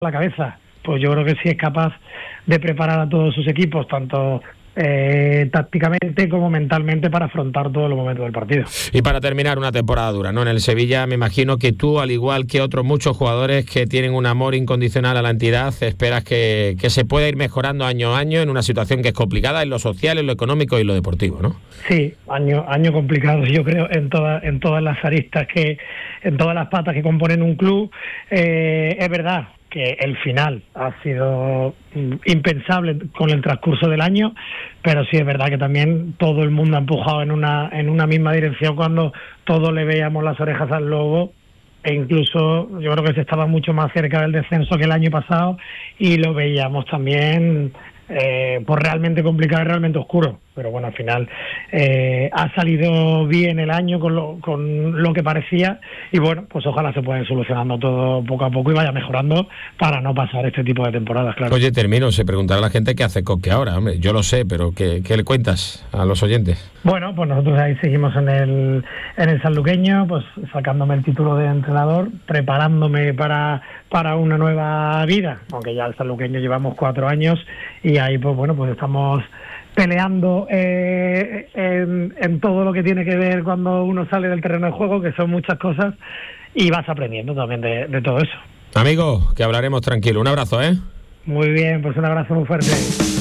la cabeza. Pues yo creo que sí es capaz de preparar a todos sus equipos, tanto tácticamente como mentalmente, para afrontar todos los momentos del partido. Y para terminar, una temporada dura, ¿no? En el Sevilla me imagino que tú, al igual que otros muchos jugadores que tienen un amor incondicional a la entidad, esperas que se pueda ir mejorando año a año en una situación que es complicada en lo social, en lo económico y en lo deportivo, ¿no? Sí, año complicado, yo creo, en todas las aristas, en todas las patas que componen un club. Es verdad que el final ha sido impensable con el transcurso del año, pero sí es verdad que también todo el mundo ha empujado en una misma dirección cuando todos le veíamos las orejas al lobo, e incluso yo creo que se estaba mucho más cerca del descenso que el año pasado, y lo veíamos también pues realmente complicado y realmente oscuro. Pero bueno, al final ha salido bien el año con lo que parecía, y bueno, pues ojalá se pueda ir solucionando todo poco a poco y vaya mejorando para no pasar este tipo de temporadas, claro. Oye, termino, se preguntará la gente qué hace Coque ahora, hombre, yo lo sé, pero ¿qué le cuentas a los oyentes? Bueno, pues nosotros ahí seguimos en el sanluqueño, pues sacándome el título de entrenador, preparándome para una nueva vida, aunque ya el sanluqueño llevamos 4 años, y ahí pues bueno, pues estamos peleando en todo lo que tiene que ver cuando uno sale del terreno de juego, que son muchas cosas, y vas aprendiendo también de todo eso. Amigo, que hablaremos tranquilo. Un abrazo, ¿eh? Muy bien, pues un abrazo muy fuerte.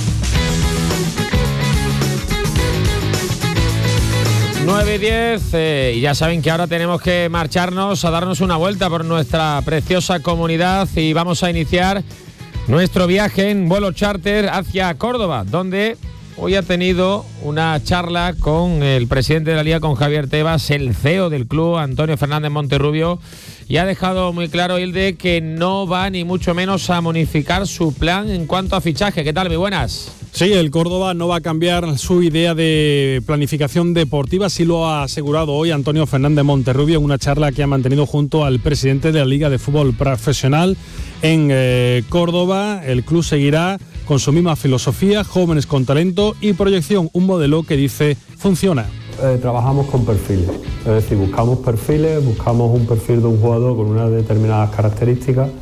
9:10, y ya saben que ahora tenemos que marcharnos a darnos una vuelta por nuestra preciosa comunidad, y vamos a iniciar nuestro viaje en vuelo charter hacia Córdoba, donde hoy ha tenido una charla con el presidente de la Liga, con Javier Tebas, el CEO del club, Antonio Fernández Monterrubio, y ha dejado muy claro Hilde que no va ni mucho menos a modificar su plan en cuanto a fichaje. ¿Qué tal? Muy buenas. Sí, el Córdoba no va a cambiar su idea de planificación deportiva, así lo ha asegurado hoy Antonio Fernández Monterrubio en una charla que ha mantenido junto al presidente de la Liga de Fútbol Profesional en Córdoba. El club seguirá con su misma filosofía, jóvenes con talento y proyección, un modelo que dice funciona. Trabajamos con perfiles, es decir, buscamos perfiles, buscamos un perfil de un jugador con unas determinadas características.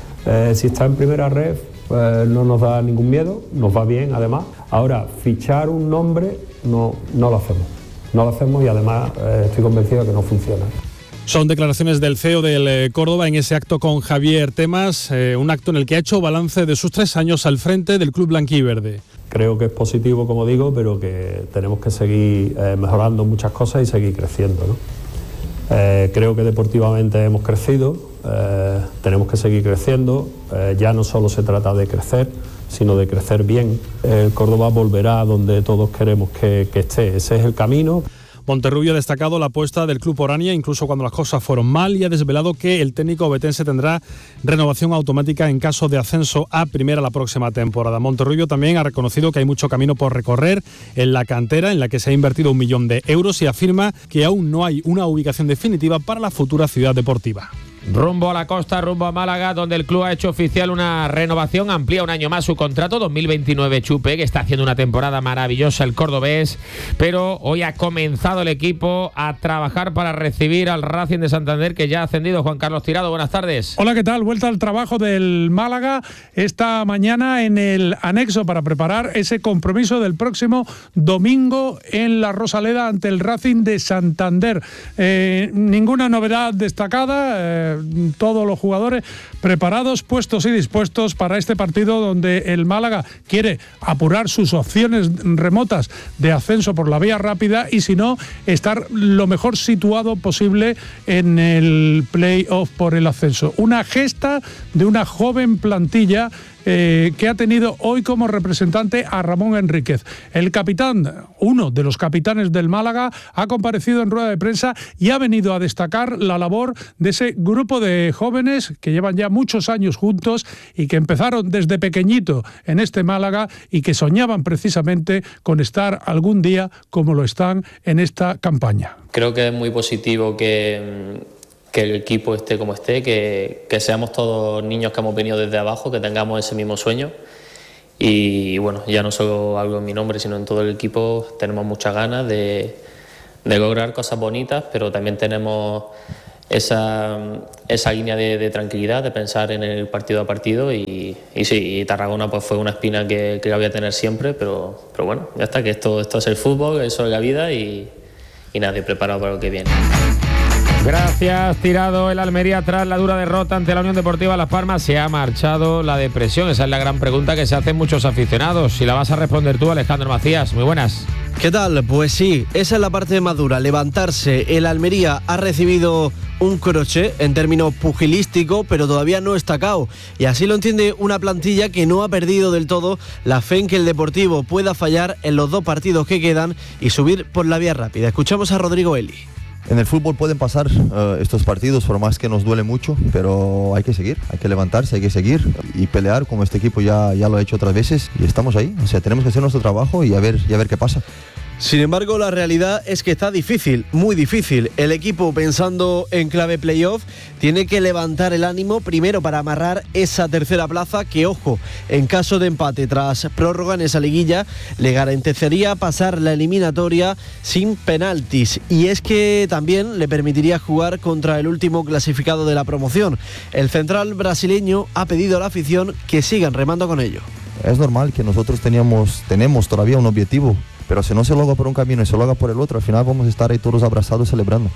Si está en primera red, pues no nos da ningún miedo, nos va bien además. Ahora, fichar un nombre no lo hacemos. No lo hacemos, y además estoy convencido de que no funciona. Son declaraciones del CEO del Córdoba en ese acto con Javier Tebas, un acto en el que ha hecho balance de sus 3 años al frente del club blanquiverde. Creo que es positivo, como digo, pero que tenemos que seguir mejorando muchas cosas y seguir creciendo, ¿no? Creo que deportivamente hemos crecido, tenemos que seguir creciendo, ya no solo se trata de crecer, sino de crecer bien. El Córdoba volverá a donde todos queremos que esté, ese es el camino. Monterrubio ha destacado la apuesta del club por Ania, incluso cuando las cosas fueron mal, y ha desvelado que el técnico obetense tendrá renovación automática en caso de ascenso a primera la próxima temporada. Monterrubio también ha reconocido que hay mucho camino por recorrer en la cantera, en la que se ha invertido 1 millón de euros, y afirma que aún no hay una ubicación definitiva para la futura ciudad deportiva. Rumbo a la costa, rumbo a Málaga, donde el club ha hecho oficial una renovación, amplía 1 año más su contrato, 2029 Chupe, que está haciendo una temporada maravillosa el cordobés, pero hoy ha comenzado el equipo a trabajar para recibir al Racing de Santander, que ya ha ascendido. Juan Carlos Tirado, buenas tardes. Hola, ¿qué tal? Vuelta al trabajo del Málaga esta mañana en el anexo para preparar ese compromiso del próximo domingo en la Rosaleda ante el Racing de Santander. Ninguna novedad destacada, todos los jugadores preparados, puestos y dispuestos para este partido, donde el Málaga quiere apurar sus opciones remotas de ascenso por la vía rápida, y si no, estar lo mejor situado posible en el play-off por el ascenso. Una gesta de una joven plantilla que ha tenido hoy como representante a Ramón Enríquez. El capitán, uno de los capitanes del Málaga, ha comparecido en rueda de prensa y ha venido a destacar la labor de ese grupo de jóvenes que llevan ya muchos años juntos y que empezaron desde pequeñito en este Málaga y que soñaban precisamente con estar algún día como lo están en esta campaña. Creo que es muy positivo que el equipo esté como esté, que seamos todos niños que hemos venido desde abajo, que tengamos ese mismo sueño. Y bueno, ya no solo hablo en mi nombre, sino en todo el equipo, tenemos muchas ganas de lograr cosas bonitas, pero también tenemos esa línea de tranquilidad, de pensar en el partido a partido y sí, y Tarragona pues fue una espina que la voy a tener siempre, pero bueno, ya está, que esto es el fútbol, eso es la vida y nadie preparado para lo que viene. Gracias, tirado el Almería tras la dura derrota ante la Unión Deportiva Las Palmas. ¿Se ha marchado la depresión? Esa es la gran pregunta que se hacen muchos aficionados. Si la vas a responder tú, Alejandro Macías. Muy buenas. ¿Qué tal? Pues sí, esa es la parte más dura, levantarse. El Almería ha recibido un crochet en términos pugilísticos, pero todavía no está cao. Y así lo entiende una plantilla que no ha perdido del todo la fe en que el Deportivo pueda fallar en los 2 partidos que quedan y subir por la vía rápida. Escuchamos a Rodrigo Eli. En el fútbol pueden pasar estos partidos, por más que nos duele mucho, pero hay que seguir, hay que levantarse, hay que seguir y pelear como este equipo ya lo ha hecho otras veces y estamos ahí. O sea, tenemos que hacer nuestro trabajo y a ver qué pasa. Sin embargo, la realidad es que está difícil, muy difícil. El equipo, pensando en clave playoff, tiene que levantar el ánimo primero para amarrar esa tercera plaza que, ojo, en caso de empate tras prórroga en esa liguilla, le garantizaría pasar la eliminatoria sin penaltis. Y es que también le permitiría jugar contra el último clasificado de la promoción. El central brasileño ha pedido a la afición que sigan remando con ello. Es normal que nosotros tenemos todavía un objetivo, pero si no se logra por un camino y se logra por el otro, al final vamos a estar ahí todos abrazados celebrando.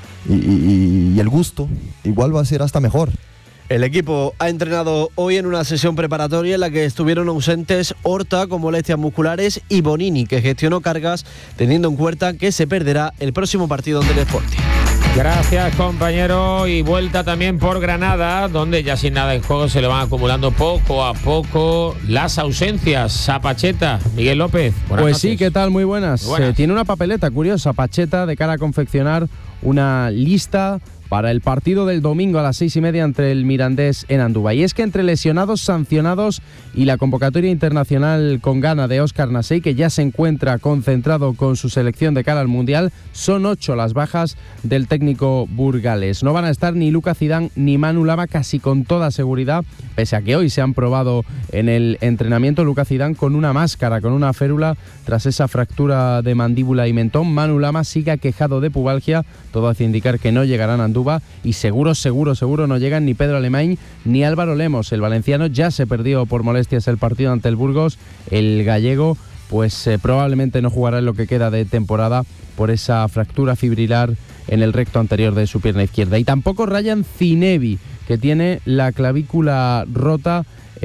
Y el gusto igual va a ser hasta mejor. El equipo ha entrenado hoy en una sesión preparatoria en la que estuvieron ausentes Horta con molestias musculares y Bonini, que gestionó cargas, teniendo en cuenta que se perderá el próximo partido ante el Sporting. Gracias, compañero. Y vuelta también por Granada, donde ya sin nada en juego se le van acumulando poco a poco las ausencias. A Pacheta, Miguel López. Pues noches. Sí, ¿qué tal? Muy buenas. Tiene una papeleta curiosa, Pacheta, de cara a confeccionar una lista para el partido del domingo a las 6:30 entre el Mirandés en Andúba. Y es que entre lesionados, sancionados y la convocatoria internacional con Ghana de Óscar Nasey, que ya se encuentra concentrado con su selección de cara al Mundial, son 8 las bajas del técnico burgalés. No van a estar ni Lucas Zidane ni Manu Lama casi con toda seguridad, pese a que hoy se han probado en el entrenamiento. Lucas Zidane con una máscara, con una férula tras esa fractura de mandíbula y mentón. Manu Lama sigue aquejado de pubalgia, todo hace indicar que no llegarán a Andúba. Y seguro no llegan ni Pedro Alemany ni Álvaro Lemos. El valenciano ya se perdió por molestias el partido ante el Burgos. El gallego pues probablemente no jugará en lo que queda de temporada por esa fractura fibrilar en el recto anterior de su pierna izquierda. Y tampoco Ryan Zinebi, que tiene la clavícula rota,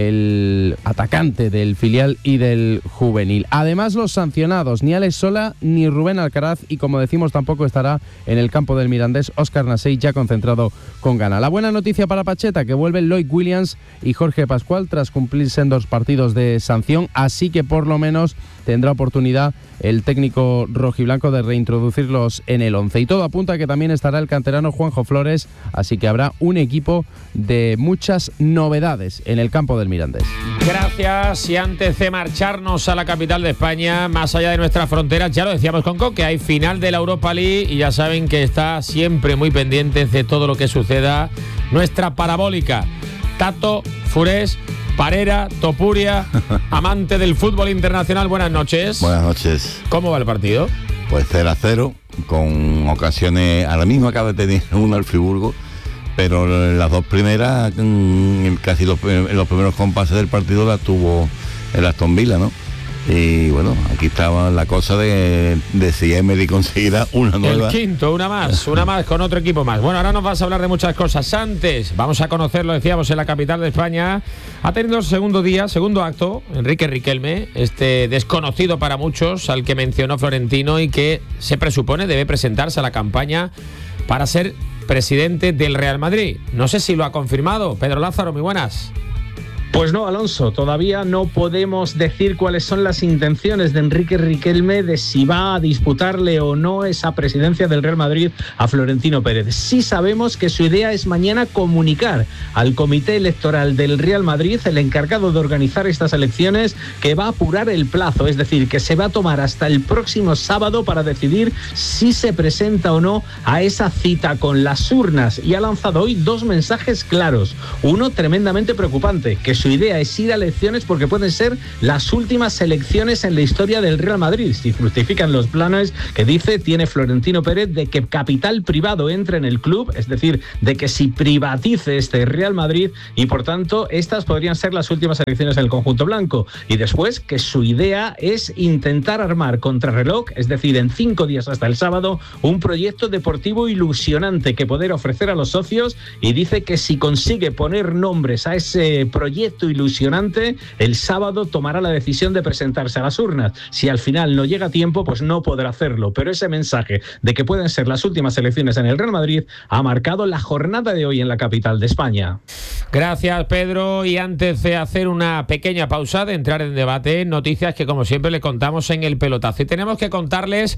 el atacante del filial y del juvenil. Además, los sancionados, ni Alex Sola ni Rubén Alcaraz, y como decimos tampoco estará en el campo del Mirandés Óscar Nasey, ya concentrado con Ghana. La buena noticia para Pacheta, que vuelven Loic Williams y Jorge Pascual tras cumplirse en 2 partidos de sanción, así que por lo menos tendrá oportunidad el técnico rojiblanco de reintroducirlos en el 11. Y todo apunta a que también estará el canterano Juanjo Flores, así que habrá un equipo de muchas novedades en el campo del Mirandés. Gracias. Y antes de marcharnos a la capital de España, más allá de nuestras fronteras, ya lo decíamos con Coque, hay final de la Europa League y ya saben que está siempre muy pendientes de todo lo que suceda nuestra parabólica. Tato Furés, Parera, Topuria, amante del fútbol internacional, buenas noches. Buenas noches. ¿Cómo va el partido? Pues 0-0, con ocasiones, ahora mismo acaba de tener uno el Friburgo, pero las 2 primeras, casi los primeros compases del partido las tuvo el Aston Villa, ¿no? Y bueno, aquí estaba la cosa de si Emery conseguirá una nueva. El quinto, una más con otro equipo más. Bueno, ahora nos vas a hablar de muchas cosas. Antes, vamos a conocerlo, decíamos, en la capital de España. Ha tenido segundo acto, Enrique Riquelme, este desconocido para muchos, al que mencionó Florentino y que se presupone debe presentarse a la campaña para ser presidente del Real Madrid. No sé si lo ha confirmado. Pedro Lázaro, muy buenas. Pues no, Alonso, todavía no podemos decir cuáles son las intenciones de Enrique Riquelme de si va a disputarle o no esa presidencia del Real Madrid a Florentino Pérez. Sí sabemos que su idea es mañana comunicar al Comité Electoral del Real Madrid, el encargado de organizar estas elecciones, que va a apurar el plazo, es decir, que se va a tomar hasta el próximo sábado para decidir si se presenta o no a esa cita con las urnas. Y ha lanzado hoy 2 mensajes claros. Uno tremendamente preocupante, que su idea es ir a elecciones porque pueden ser las últimas elecciones en la historia del Real Madrid. Si fructifican los planes que dice tiene Florentino Pérez de que capital privado entre en el club, es decir, de que si privatice este Real Madrid, y por tanto estas podrían ser las últimas elecciones del conjunto blanco. Y después que su idea es intentar armar contrarreloj, es decir, en 5 días hasta el sábado, un proyecto deportivo ilusionante que poder ofrecer a los socios, y dice que si consigue poner nombres a ese proyecto ilusionante, el sábado tomará la decisión de presentarse a las urnas. Si al final no llega a tiempo, pues no podrá hacerlo, pero ese mensaje de que pueden ser las últimas elecciones en el Real Madrid ha marcado la jornada de hoy en la capital de España. Gracias, Pedro. Y antes de hacer una pequeña pausa, de entrar en debate, noticias que como siempre le contamos en el pelotazo. Y tenemos que contarles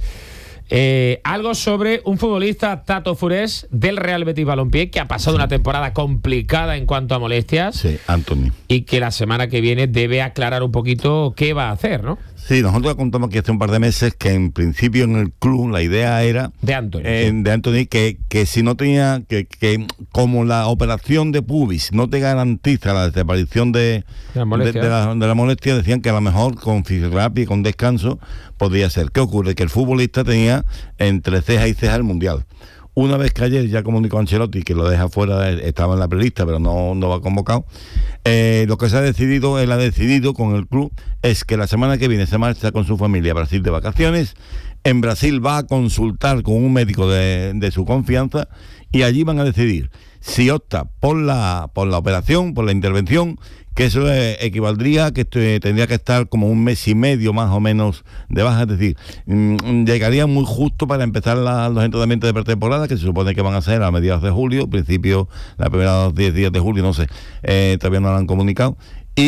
algo sobre un futbolista, Tato Furés, del Real Betis Balompié, que ha pasado una temporada complicada en cuanto a molestias. Sí, Anthony. Y que la semana que viene debe aclarar un poquito qué va a hacer, ¿no? Sí, nosotros contamos que hace un par de meses que en principio en el club la idea era de Anthony, de Anthony que si no tenía que como la operación de pubis no te garantiza la desaparición de la molestia, decían que a lo mejor con fisioterapia y con descanso podría ser. ¿Qué ocurre? Que el futbolista tenía entre ceja y ceja el Mundial. Una vez que ayer ya comunicó Ancelotti que lo deja fuera, estaba en la prelista, pero no va convocado, lo que se ha decidido, él ha decidido con el club, es que la semana que viene se marcha con su familia a Brasil de vacaciones. En Brasil va a consultar con un médico de su confianza, y allí van a decidir si opta por la operación, por la intervención, que eso equivaldría a que tendría que estar como un mes y medio más o menos de baja, es decir, llegaría muy justo para empezar los entrenamientos de pretemporada, que se supone que van a ser a mediados de julio, al principio, la primera 10 días de julio, no sé, todavía no lo han comunicado,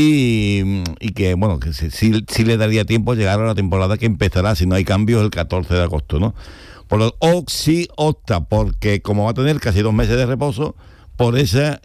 y que bueno, que sí le daría tiempo a llegar a la temporada que empezará, si no hay cambios, el 14 de agosto, ¿no? O sí opta, porque como va a tener casi 2 meses de reposo, por esa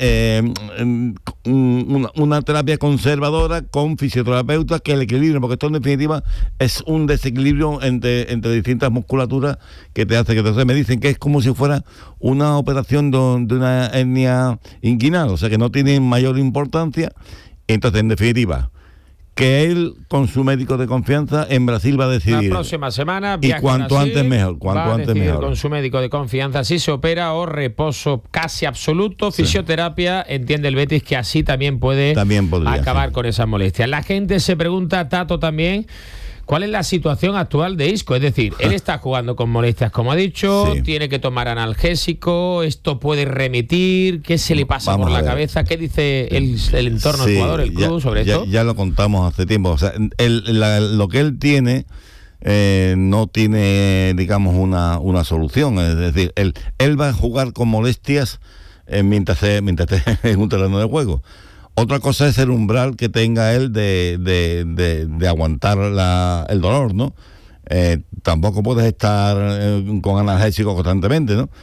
una terapia conservadora con fisioterapeutas que el equilibrio, porque esto en definitiva es un desequilibrio entre distintas musculaturas que te hace que entonces me dicen que es como si fuera una operación de una hernia inguinal, o sea que no tiene mayor importancia. Entonces, en definitiva, que él, con su médico de confianza, en Brasil va a decidir. La próxima semana, y cuanto antes mejor. Cuanto antes mejor. Con su médico de confianza si se opera o reposo casi absoluto, fisioterapia. Entiende el Betis que así también podría acabar con esas molestias. La gente se pregunta, Tato, también, ¿cuál es la situación actual de Isco? Es decir, él está jugando con molestias, como ha dicho, tiene que tomar analgésico, esto puede remitir, ¿qué se le pasa por la cabeza? ¿Qué dice el entorno del jugador, el club sobre esto? Ya lo contamos hace tiempo, o sea, lo que él tiene no tiene, digamos, una solución, es decir, él va a jugar con molestias mientras esté en un terreno de juego. Otra cosa es el umbral que tenga él de aguantar el dolor, ¿no? Tampoco puedes estar con analgésicos constantemente, ¿no?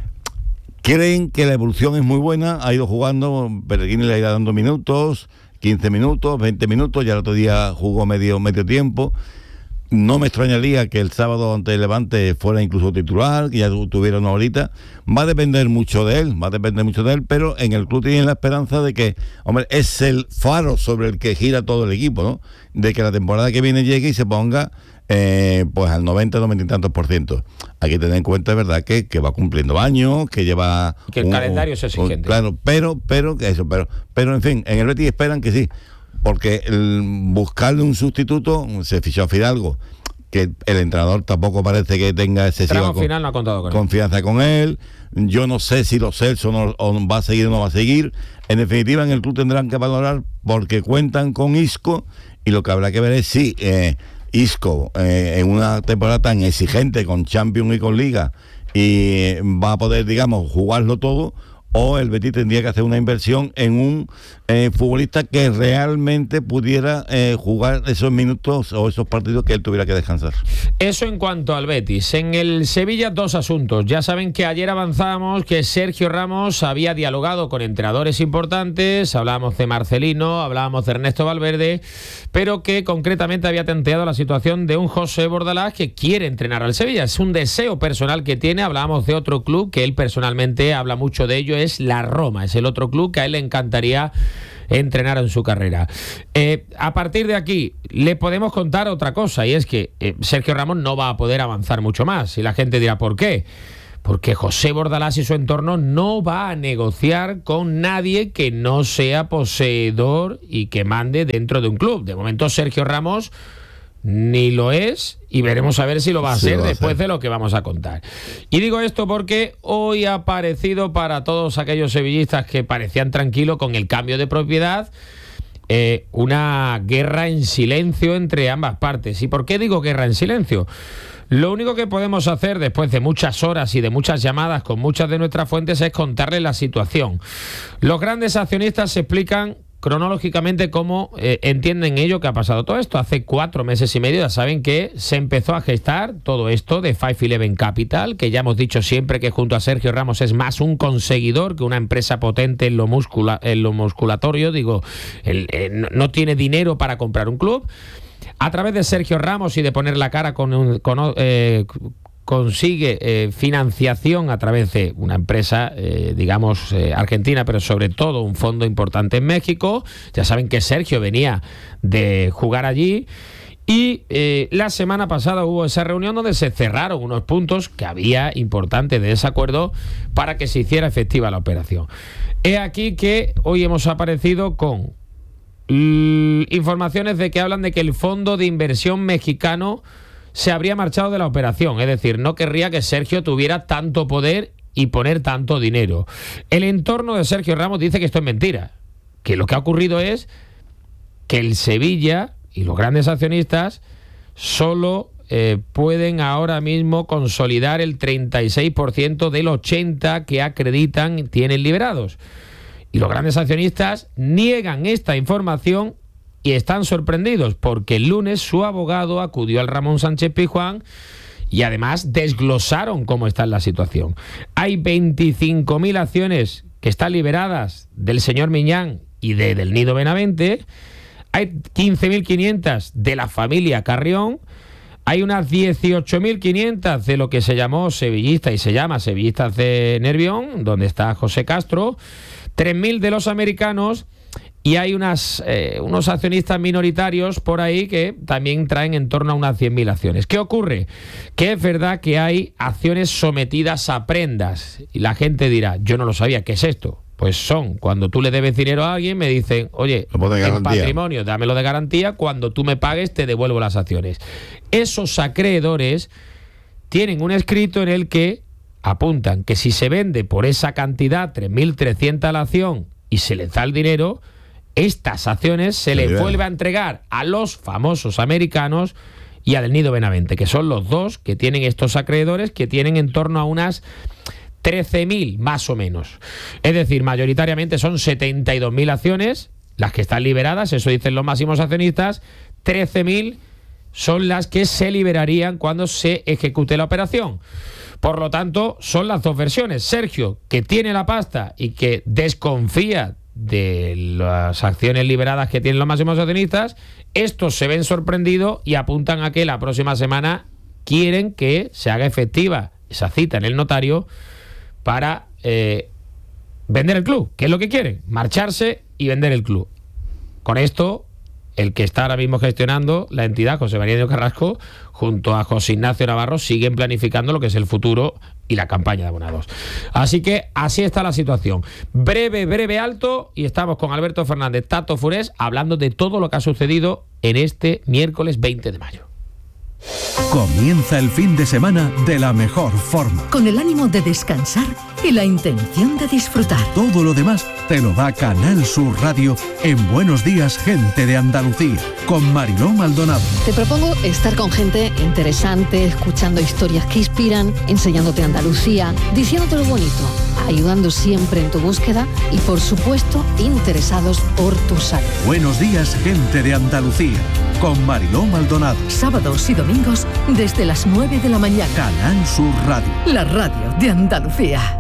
Creen que la evolución es muy buena, ha ido jugando, Pellegrini le ha ido dando minutos, 15 minutos, 20 minutos, ya el otro día jugó medio tiempo. No me extrañaría que el sábado ante el Levante fuera incluso titular, que ya tuviera una horita. Va a depender mucho de él, pero en el club tienen la esperanza de que, hombre, es el faro sobre el que gira todo el equipo, ¿no? De que la temporada que viene llegue y se ponga pues al 90 y tantos %. Hay que tener en cuenta, ¿verdad?, que va cumpliendo años, que lleva... Que el calendario es exigente. Claro, pero en fin, en el Betis esperan que sí. Porque buscarle un sustituto, se fichó a Fidalgo, que el entrenador tampoco parece que tenga excesiva final no ha contado con confianza con él. Yo no sé si Lo Celso va a seguir o no va a seguir. En definitiva, en el club tendrán que valorar, porque cuentan con Isco, y lo que habrá que ver es si Isco, en una temporada tan exigente con Champions y con Liga, y va a poder, digamos, jugarlo todo, o el Betis tendría que hacer una inversión en un futbolista que realmente pudiera jugar esos minutos o esos partidos que él tuviera que descansar. Eso en cuanto al Betis. En el Sevilla, 2 asuntos. Ya saben que ayer avanzábamos que Sergio Ramos había dialogado con entrenadores importantes, hablábamos de Marcelino, hablábamos de Ernesto Valverde, pero que concretamente había tanteado la situación de un José Bordalás que quiere entrenar al Sevilla. Es un deseo personal que tiene. Hablábamos de otro club que él personalmente habla mucho de ello, es la Roma. Es el otro club que a él le encantaría entrenara en su carrera. A partir de aquí le podemos contar otra cosa, y es que Sergio Ramos no va a poder avanzar mucho más. Y la gente dirá, ¿por qué? Porque José Bordalás y su entorno no va a negociar con nadie que no sea poseedor y que mande dentro de un club. De momento Sergio Ramos ni lo es, y veremos a ver si lo va a ser después de lo que vamos a contar. Y digo esto porque hoy ha aparecido, para todos aquellos sevillistas que parecían tranquilos con el cambio de propiedad, una guerra en silencio entre ambas partes. ¿Y por qué digo guerra en silencio? Lo único que podemos hacer después de muchas horas y de muchas llamadas con muchas de nuestras fuentes es contarles la situación. Los grandes accionistas se explican cronológicamente cómo entienden ello que ha pasado todo esto. Hace 4 meses y medio ya saben que se empezó a gestar todo esto de 511 Capital, que ya hemos dicho siempre que junto a Sergio Ramos es más un conseguidor que una empresa potente en lo musculatorio. Digo, no tiene dinero para comprar un club. A través de Sergio Ramos y de poner la cara consigue financiación a través de una empresa, argentina, pero sobre todo un fondo importante en México. Ya saben que Sergio venía de jugar allí. Y la semana pasada hubo esa reunión donde se cerraron unos puntos que había importantes de ese acuerdo para que se hiciera efectiva la operación. He aquí que hoy hemos aparecido con informaciones de que hablan de que el fondo de inversión mexicano se habría marchado de la operación, es decir, no querría que Sergio tuviera tanto poder y poner tanto dinero. El entorno de Sergio Ramos dice que esto es mentira, que lo que ha ocurrido es que el Sevilla y los grandes accionistas solo pueden ahora mismo consolidar el 36% del 80% que acreditan tienen liberados. Y los grandes accionistas niegan esta información y están sorprendidos porque el lunes su abogado acudió al Ramón Sánchez Pizjuán y además desglosaron cómo está la situación. Hay 25.000 acciones que están liberadas del señor Miñán y del Nido Benavente. Hay 15.500 de la familia Carrión. Hay unas 18.500 de lo que se llamó Sevillista y se llama Sevillistas de Nervión, donde está José Castro. 3.000 de los americanos, y hay unos accionistas minoritarios por ahí que también traen en torno a unas 100.000 acciones. ¿Qué ocurre? Que es verdad que hay acciones sometidas a prendas, y la gente dirá, yo no lo sabía, ¿qué es esto? Pues son, cuando tú le debes dinero a alguien, me dicen, oye, en patrimonio, dámelo de garantía, cuando tú me pagues te devuelvo las acciones. Esos acreedores tienen un escrito en el que apuntan que si se vende por esa cantidad, 3.300 a la acción, y se les da el dinero, estas acciones se les vuelve a entregar a los famosos americanos y al Nido Benavente, que son los dos que tienen estos acreedores, que tienen en torno a unas 13.000 más o menos. Es decir, mayoritariamente son 72.000 acciones las que están liberadas, eso dicen los máximos accionistas. 13.000 son las que se liberarían cuando se ejecute la operación. Por lo tanto, son las dos versiones. Sergio, que tiene la pasta y que desconfía de las acciones liberadas que tienen los máximos accionistas, estos se ven sorprendidos y apuntan a que la próxima semana quieren que se haga efectiva esa cita en el notario para vender el club, que es lo que quieren, marcharse y vender el club. Con esto, el que está ahora mismo gestionando la entidad, José María Carrasco, junto a José Ignacio Navarro, siguen planificando lo que es el futuro y la campaña de abonados. Así que así está la situación. Breve alto, y estamos con Alberto Fernández, Tato Furés, hablando de todo lo que ha sucedido en este miércoles 20 de mayo. Comienza el fin de semana de la mejor forma. Con el ánimo de descansar y la intención de disfrutar. Todo lo demás te lo da Canal Sur Radio en Buenos Días, Gente de Andalucía, con Mariló Maldonado. Te propongo estar con gente interesante, escuchando historias que inspiran, enseñándote Andalucía, diciéndote lo bonito, ayudando siempre en tu búsqueda y, por supuesto, interesados por tu salud. Buenos Días, Gente de Andalucía, con Mariló Maldonado. Sábados y domingos desde las 9 de la mañana. Canal Sur Radio. La radio de Andalucía.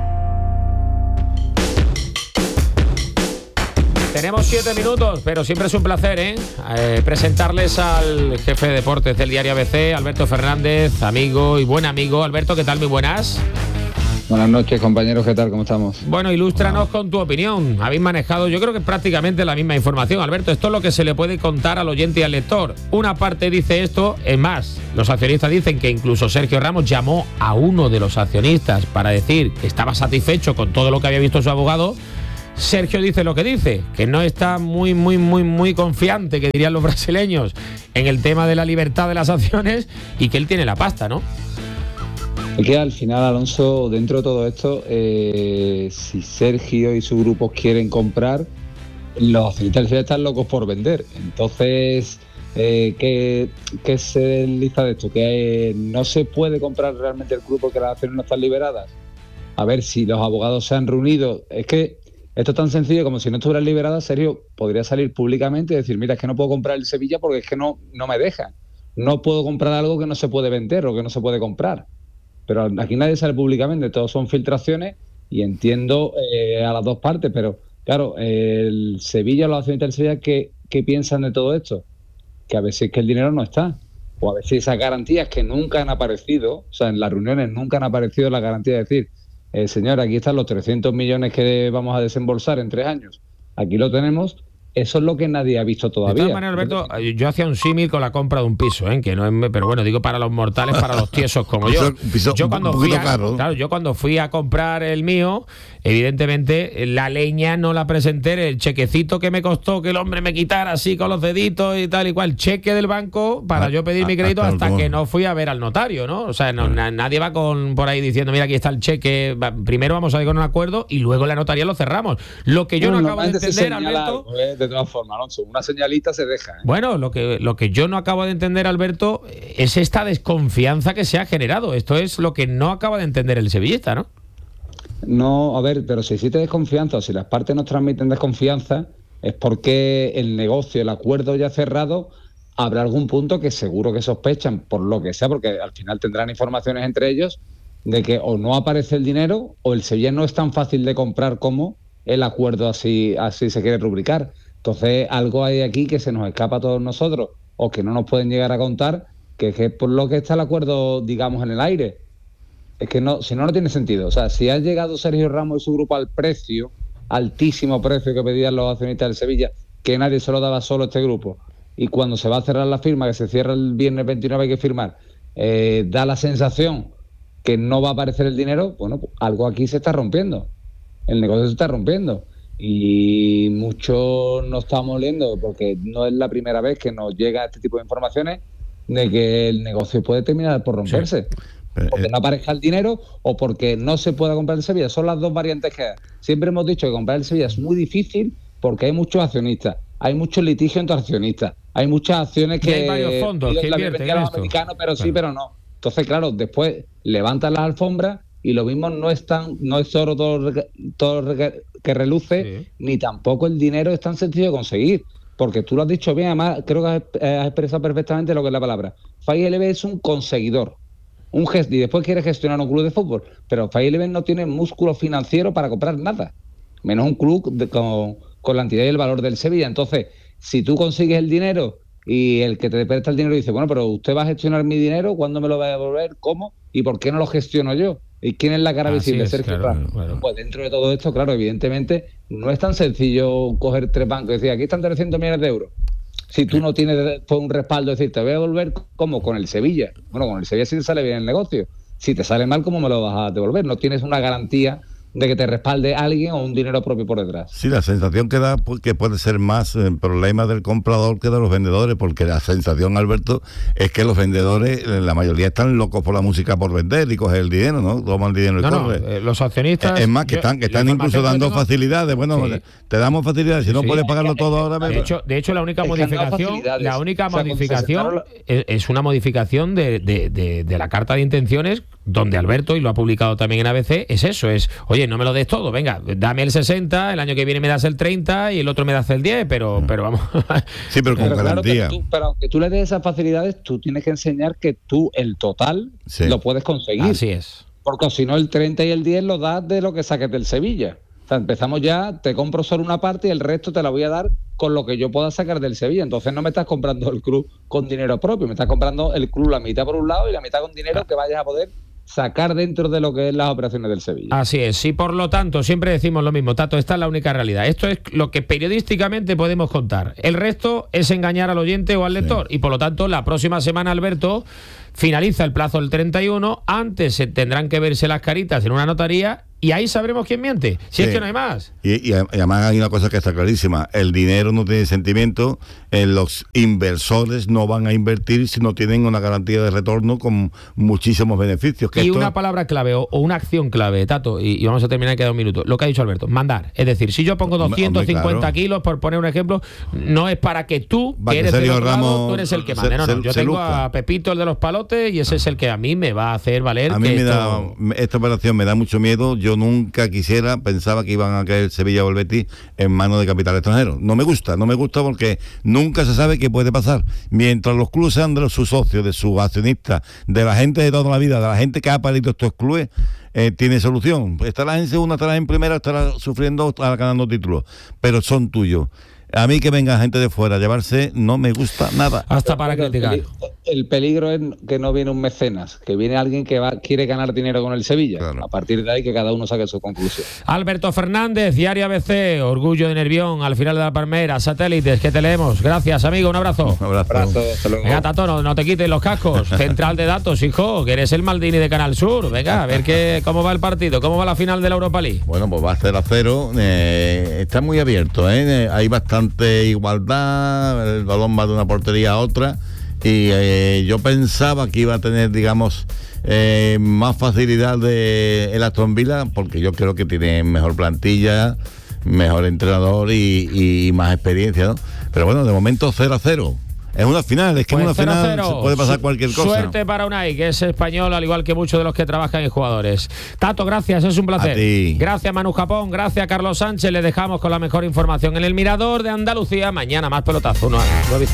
Tenemos 7 minutos, pero siempre es un placer presentarles al jefe de deportes del diario ABC, Alberto Fernández, amigo y buen amigo. Alberto, ¿qué tal? Muy buenas. Buenas noches, compañeros, ¿qué tal? ¿Cómo estamos? Bueno, ilústranos con tu opinión. Habéis manejado, yo creo que prácticamente la misma información. Alberto, esto es lo que se le puede contar al oyente y al lector. Una parte dice esto, es más, los accionistas dicen que incluso Sergio Ramos llamó a uno de los accionistas para decir que estaba satisfecho con todo lo que había visto su abogado. Sergio dice lo que dice, que no está muy confiante, que dirían los brasileños, en el tema de la libertad de las acciones y que él tiene la pasta, ¿no? Es que al final, Alonso, dentro de todo esto, si Sergio y su grupo quieren comprar, los accionistas están locos por vender. Entonces, ¿qué se lista de esto? Que no se puede comprar realmente el club porque las acciones no están liberadas. A ver, si los abogados se han reunido, es que esto es tan sencillo como si no estuvieran liberadas. Sergio podría salir públicamente y decir, mira, es que no puedo comprar el Sevilla porque es que no me dejan. No puedo comprar algo que no se puede vender o que no se puede comprar. Pero aquí nadie sale públicamente, todos son filtraciones y entiendo a las dos partes, pero claro, el Sevilla, los accionistas del Sevilla, ¿qué piensan de todo esto? Que a veces que el dinero no está, o a veces esas garantías que nunca han aparecido, o sea, en las reuniones nunca han aparecido las garantías de decir, señor, aquí están los 300 millones que vamos a desembolsar en 3 años, aquí lo tenemos. Eso es lo que nadie ha visto todavía. De todas maneras, Alberto, yo hacía un símil con la compra de un piso, que no es, pero bueno, digo para los mortales, para los tiesos como yo. Yo cuando fui a comprar el mío, evidentemente la leña no la presenté, el chequecito que me costó que el hombre me quitara así con los deditos y tal y cual, cheque del banco para yo pedir mi crédito hasta que no fui a ver al notario, ¿no? O sea, nadie va por ahí diciendo, mira, aquí está el cheque, primero vamos a ir con un acuerdo y luego en la notaría lo cerramos. Lo que yo no acabo de entender, Alberto... De todas formas, Alonso, una señalita se deja. Bueno, lo que yo no acabo de entender, Alberto, es esta desconfianza que se ha generado. Esto es lo que no acaba de entender el sevillista, ¿no? No, a ver, pero si existe desconfianza o si las partes nos transmiten desconfianza, es porque el negocio, el acuerdo ya cerrado, habrá algún punto que seguro que sospechan, por lo que sea, porque al final tendrán informaciones entre ellos, de que o no aparece el dinero o el Sevilla no es tan fácil de comprar como el acuerdo así se quiere rubricar. Entonces, algo hay aquí que se nos escapa a todos nosotros o que no nos pueden llegar a contar, que es por lo que está el acuerdo, digamos, en el aire. Es que si no tiene sentido. O sea, si ha llegado Sergio Ramos y su grupo al precio, altísimo precio que pedían los accionistas del Sevilla, que nadie se lo daba solo este grupo, y cuando se va a cerrar la firma, que se cierra el viernes 29 hay que firmar, da la sensación que no va a aparecer el dinero, bueno, pues algo aquí se está rompiendo. El negocio se está rompiendo. Y mucho nos estamos oliendo porque no es la primera vez que nos llega este tipo de informaciones de que el negocio puede terminar por romperse. Sí. Porque no aparezca el dinero o porque no se pueda comprar el Sevilla. Son las dos variantes que hay. Siempre hemos dicho que comprar el Sevilla es muy difícil porque hay muchos accionistas, hay muchos litigios entre accionistas, hay muchas acciones que hay varios fondos que invierten en esto. Americanos, pero sí, pero no. Entonces, claro, después levantan las alfombras y lo mismo no es oro todo que reluce, sí, ni tampoco el dinero es tan sencillo de conseguir, porque tú lo has dicho bien, además creo que has expresado perfectamente lo que es la palabra. FAI-LB es un conseguidor, y después quiere gestionar un club de fútbol, pero FAI-LB no tiene músculo financiero para comprar nada, menos un club con la entidad y el valor del Sevilla. Entonces, si tú consigues el dinero y el que te presta el dinero dice, bueno, pero usted va a gestionar mi dinero, ¿cuándo me lo va a devolver? ¿Cómo? ¿Y por qué no lo gestiono yo? ¿Y quién es la cara visible? Sergio Ramos. Claro. Pues dentro de todo esto, claro, evidentemente no es tan sencillo coger 3 bancos y decir, aquí están 300 millones de euros. Si tú no tienes después un respaldo, decir, te voy a devolver, ¿cómo? Con el Sevilla. Bueno, con el Sevilla sí te sale bien el negocio. Si te sale mal, ¿cómo me lo vas a devolver? No tienes una garantía de que te respalde alguien o un dinero propio por detrás. Sí, la sensación que da que puede ser más problema del comprador que de los vendedores, porque la sensación, Alberto, es que los vendedores, la mayoría están locos por la música por vender y coger el dinero, ¿no? Toman el dinero y corren. Los accionistas... Es más, que están incluso dando facilidades. Bueno, sí, te damos facilidades, si no puedes pagarlo todo ahora... De hecho, la única modificación es una modificación de la carta de intenciones, donde Alberto, y lo ha publicado también en ABC, es eso, oye, no me lo des todo, venga, dame el 60, el año que viene me das el 30 y el otro me das el 10, pero vamos. Sí, pero con garantía. Claro, pero aunque tú le des esas facilidades, tú tienes que enseñar que tú el total lo puedes conseguir. Así es. Porque si no, el 30 y el 10 lo das de lo que saques del Sevilla. O sea, empezamos ya, te compro solo una parte y el resto te la voy a dar con lo que yo pueda sacar del Sevilla. Entonces no me estás comprando el club con dinero propio, me estás comprando el club la mitad por un lado y la mitad con dinero que vayas a poder sacar dentro de lo que es las operaciones del Sevilla. Así es, y por lo tanto, siempre decimos lo mismo, Tato, esta es la única realidad. Esto es lo que periodísticamente podemos contar. El resto es engañar al oyente o al lector, y por lo tanto, la próxima semana, Alberto, finaliza el plazo del 31, antes se tendrán que verse las caritas en una notaría, y ahí sabremos quién miente, si es que no hay más. Y además hay una cosa que está clarísima, el dinero no tiene sentimiento, los inversores no van a invertir si no tienen una garantía de retorno con muchísimos beneficios. Y una palabra clave o una acción clave, Tato, y vamos a terminar, queda un minuto, lo que ha dicho Alberto, mandar. Es decir, si yo pongo 250 kilos, por poner un ejemplo, no es para que tú, que eres del otro lado, tú eres el que manda. No, yo tengo a Pepito, el de los palotes, y ese es el que a mí me va a hacer valer. A mí esta operación me da mucho miedo. Yo nunca pensaba que iban a caer Sevilla o el Betis en manos de capital extranjero. No me gusta porque nunca se sabe qué puede pasar. Mientras los clubes sean de sus socios, de sus accionistas, de la gente de toda la vida, de la gente que ha parido estos clubes, tiene solución. Estarás en segunda, estarás en primera, estarás sufriendo, estarás ganando títulos, pero son tuyos. A mí que venga gente de fuera a llevarse no me gusta nada. Hasta para criticar. El peligro es que no viene un mecenas, que viene alguien que quiere ganar dinero con el Sevilla. Claro. A partir de ahí que cada uno saque su conclusión. Alberto Fernández, Diario ABC, Orgullo de Nervión, Al final de la Palmera, Satélites, que te leemos. Gracias, amigo, un abrazo. Un abrazo. Hasta luego. Venga, Tato, no te quites los cascos. Central de datos, hijo, que eres el Maldini de Canal Sur. Venga, a ver cómo va el partido, cómo va la final de la Europa League. Bueno, pues va 0-0. Está muy abierto, hay bastante igualdad, el balón va de una portería a otra, y yo pensaba que iba a tener, digamos, más facilidad de el Aston Villa, porque yo creo que tiene mejor plantilla, mejor entrenador y más experiencia, ¿no? Pero bueno, de momento 0-0. Es una final, es que en una final se puede pasar cualquier cosa. Suerte para Unai, que es español, al igual que muchos de los que trabajan en jugadores. Tato, gracias, es un placer. A ti. Gracias, Manu Japón, gracias, Carlos Sánchez. Les dejamos con la mejor información en el Mirador de Andalucía. Mañana más pelotazo, 9:05.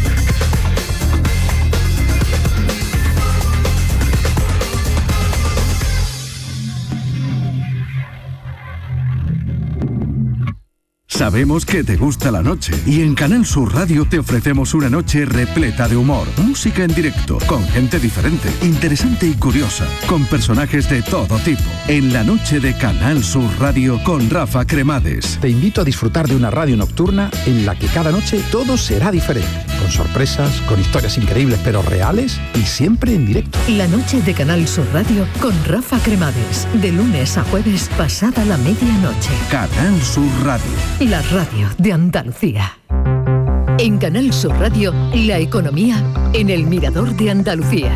Sabemos que te gusta la noche y en Canal Sur Radio te ofrecemos una noche repleta de humor, música en directo, con gente diferente, interesante y curiosa, con personajes de todo tipo. En la noche de Canal Sur Radio con Rafa Cremades. Te invito a disfrutar de una radio nocturna en la que cada noche todo será diferente, con sorpresas, con historias increíbles pero reales y siempre en directo. La noche de Canal Sur Radio con Rafa Cremades, de lunes a jueves pasada la medianoche. Canal Sur Radio. La radio de Andalucía. En Canal Sur Radio, la economía en el Mirador de Andalucía.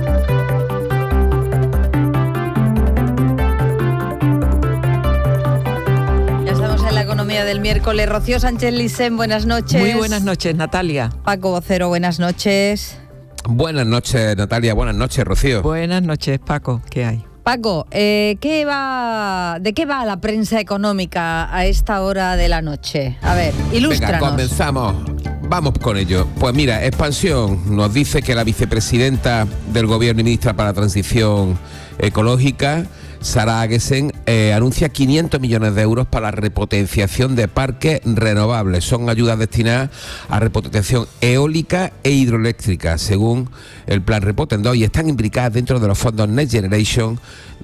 Ya estamos en la economía del miércoles. Rocío Sánchez Licen, buenas noches. Muy buenas noches, Natalia. Paco Vocero, buenas noches. Buenas noches, Natalia. Buenas noches, Rocío. Buenas noches, Paco. ¿Qué hay? Paco, ¿de qué va la prensa económica a esta hora de la noche? A ver, ilústranos. Venga, comenzamos. Vamos con ello. Pues mira, Expansión nos dice que la vicepresidenta del Gobierno y ministra para la Transición Ecológica, Sara Agesen, anuncia 500 millones de euros para la repotenciación de parques renovables. Son ayudas destinadas a repotenciación eólica e hidroeléctrica, según el plan Repoten 2, y están imbricadas dentro de los fondos Next Generation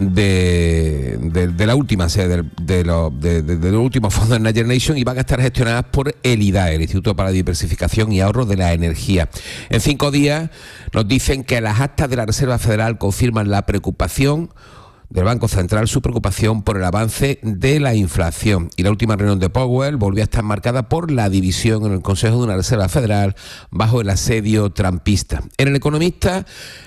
de la última sede de los últimos fondos Next Generation, y van a estar gestionadas por el IDAE, el Instituto para la Diversificación y Ahorro de la Energía. En 5 días nos dicen que las actas de la Reserva Federal confirman la preocupación del Banco Central, su preocupación por el avance de la inflación. Y la última reunión de Powell volvió a estar marcada por la división en el Consejo de una Reserva Federal bajo el asedio trumpista. En El Economista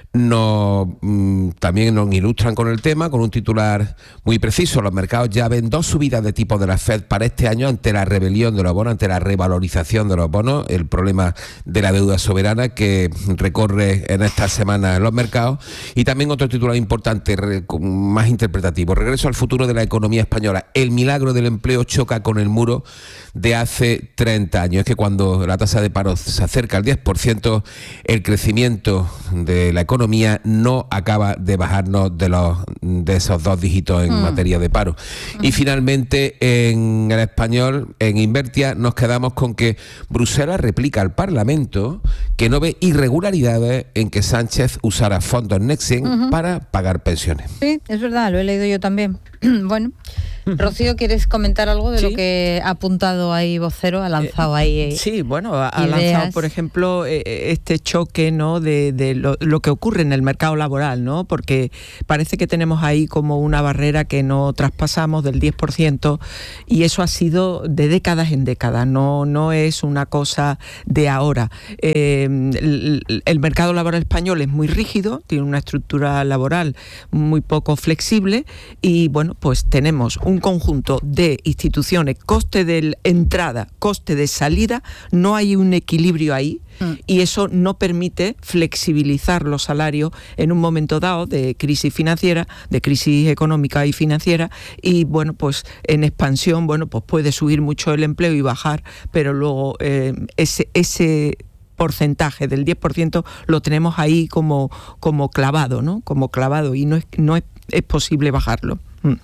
también nos ilustran con el tema, con un titular muy preciso. Los mercados ya ven 2 subidas de tipo de la Fed para este año ante la rebelión de los bonos, ante la revalorización de los bonos, el problema de la deuda soberana que recorre en estas semanas los mercados. Y también otro titular importante, más interpretativo: regreso al futuro de la economía española. El milagro del empleo choca con el muro de hace 30 años. Es que cuando la tasa de paro se acerca al 10%, el crecimiento de la economía no acaba de bajarnos de esos 2 dígitos en materia de paro. Y finalmente, en El Español, en Invertia, nos quedamos con que Bruselas replica al Parlamento que no ve irregularidades en que Sánchez usara fondos Nexen para pagar pensiones. Sí, es verdad, lo he leído yo también. Bueno, Rocío, ¿quieres comentar algo de lo que ha apuntado ahí Vocero? Ha lanzado ahí sí, bueno, ha lanzado, por ejemplo, este choque, ¿no?, de lo que ocurre en el mercado laboral, ¿no? Porque parece que tenemos ahí como una barrera que no traspasamos del 10%, y eso ha sido de décadas en décadas, no es una cosa de ahora. El mercado laboral español es muy rígido, tiene una estructura laboral muy poco flexible, y bueno, pues tenemos un conjunto de instituciones, coste de entrada, coste de salida, no hay un equilibrio ahí, y eso no permite flexibilizar los salarios en un momento dado de crisis financiera, de crisis económica y financiera, y bueno, pues en expansión, bueno, pues puede subir mucho el empleo y bajar, pero luego ese porcentaje del 10% lo tenemos ahí como clavado, ¿no? Como clavado, y no es posible bajarlo.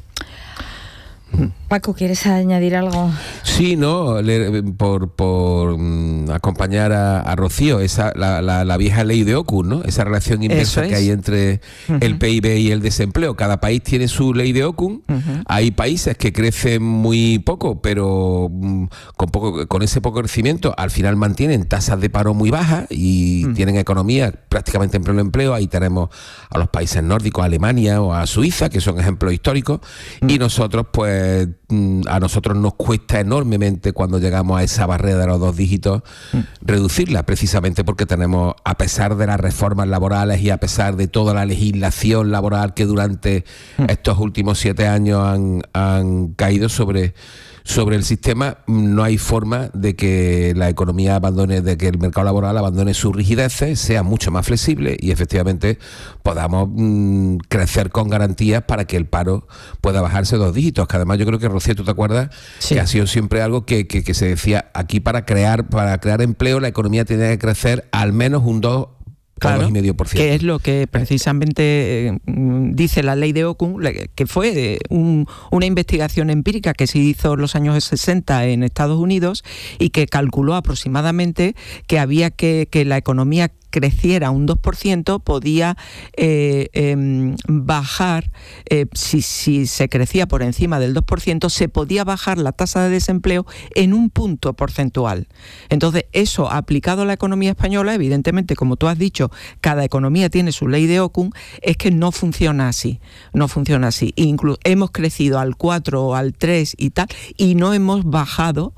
Paco, ¿quieres añadir algo? Sí, no, por acompañar a Rocío, la vieja ley de Ockham, ¿no? Esa relación inversa que hay entre el PIB y el desempleo. Cada país tiene su ley de Ockham. Hay países que crecen muy poco, pero con ese poco crecimiento al final mantienen tasas de paro muy bajas y tienen economía prácticamente en pleno empleo. Ahí tenemos a los países nórdicos, a Alemania o a Suiza, que son ejemplos históricos, y nosotros pues a nosotros nos cuesta enormemente cuando llegamos a esa barrera de los 2 dígitos reducirla, precisamente porque tenemos, a pesar de las reformas laborales y a pesar de toda la legislación laboral que durante estos últimos 7 años han caído sobre el sistema, no hay forma de que la economía abandone, de que el mercado laboral abandone sus rigideces, sea mucho más flexible y efectivamente podamos crecer con garantías para que el paro pueda bajarse 2 dígitos. Que además yo creo que, Rocío, ¿tú te acuerdas? Sí. Que ha sido siempre algo que se decía aquí: para crear empleo la economía tiene que crecer al menos un 2%. Claro, 2,5%. Que es lo que precisamente dice la ley de Ockham, que fue una investigación empírica que se hizo en los años 60 en Estados Unidos y que calculó aproximadamente que había que la economía creciera un 2%, podía bajar, si se crecía por encima del 2%, se podía bajar la tasa de desempleo en un punto porcentual. Entonces, eso aplicado a la economía española, evidentemente, como tú has dicho, cada economía tiene su ley de Ockham, es que no funciona así. Incluso hemos crecido al 4 o al 3 y tal, y no hemos bajado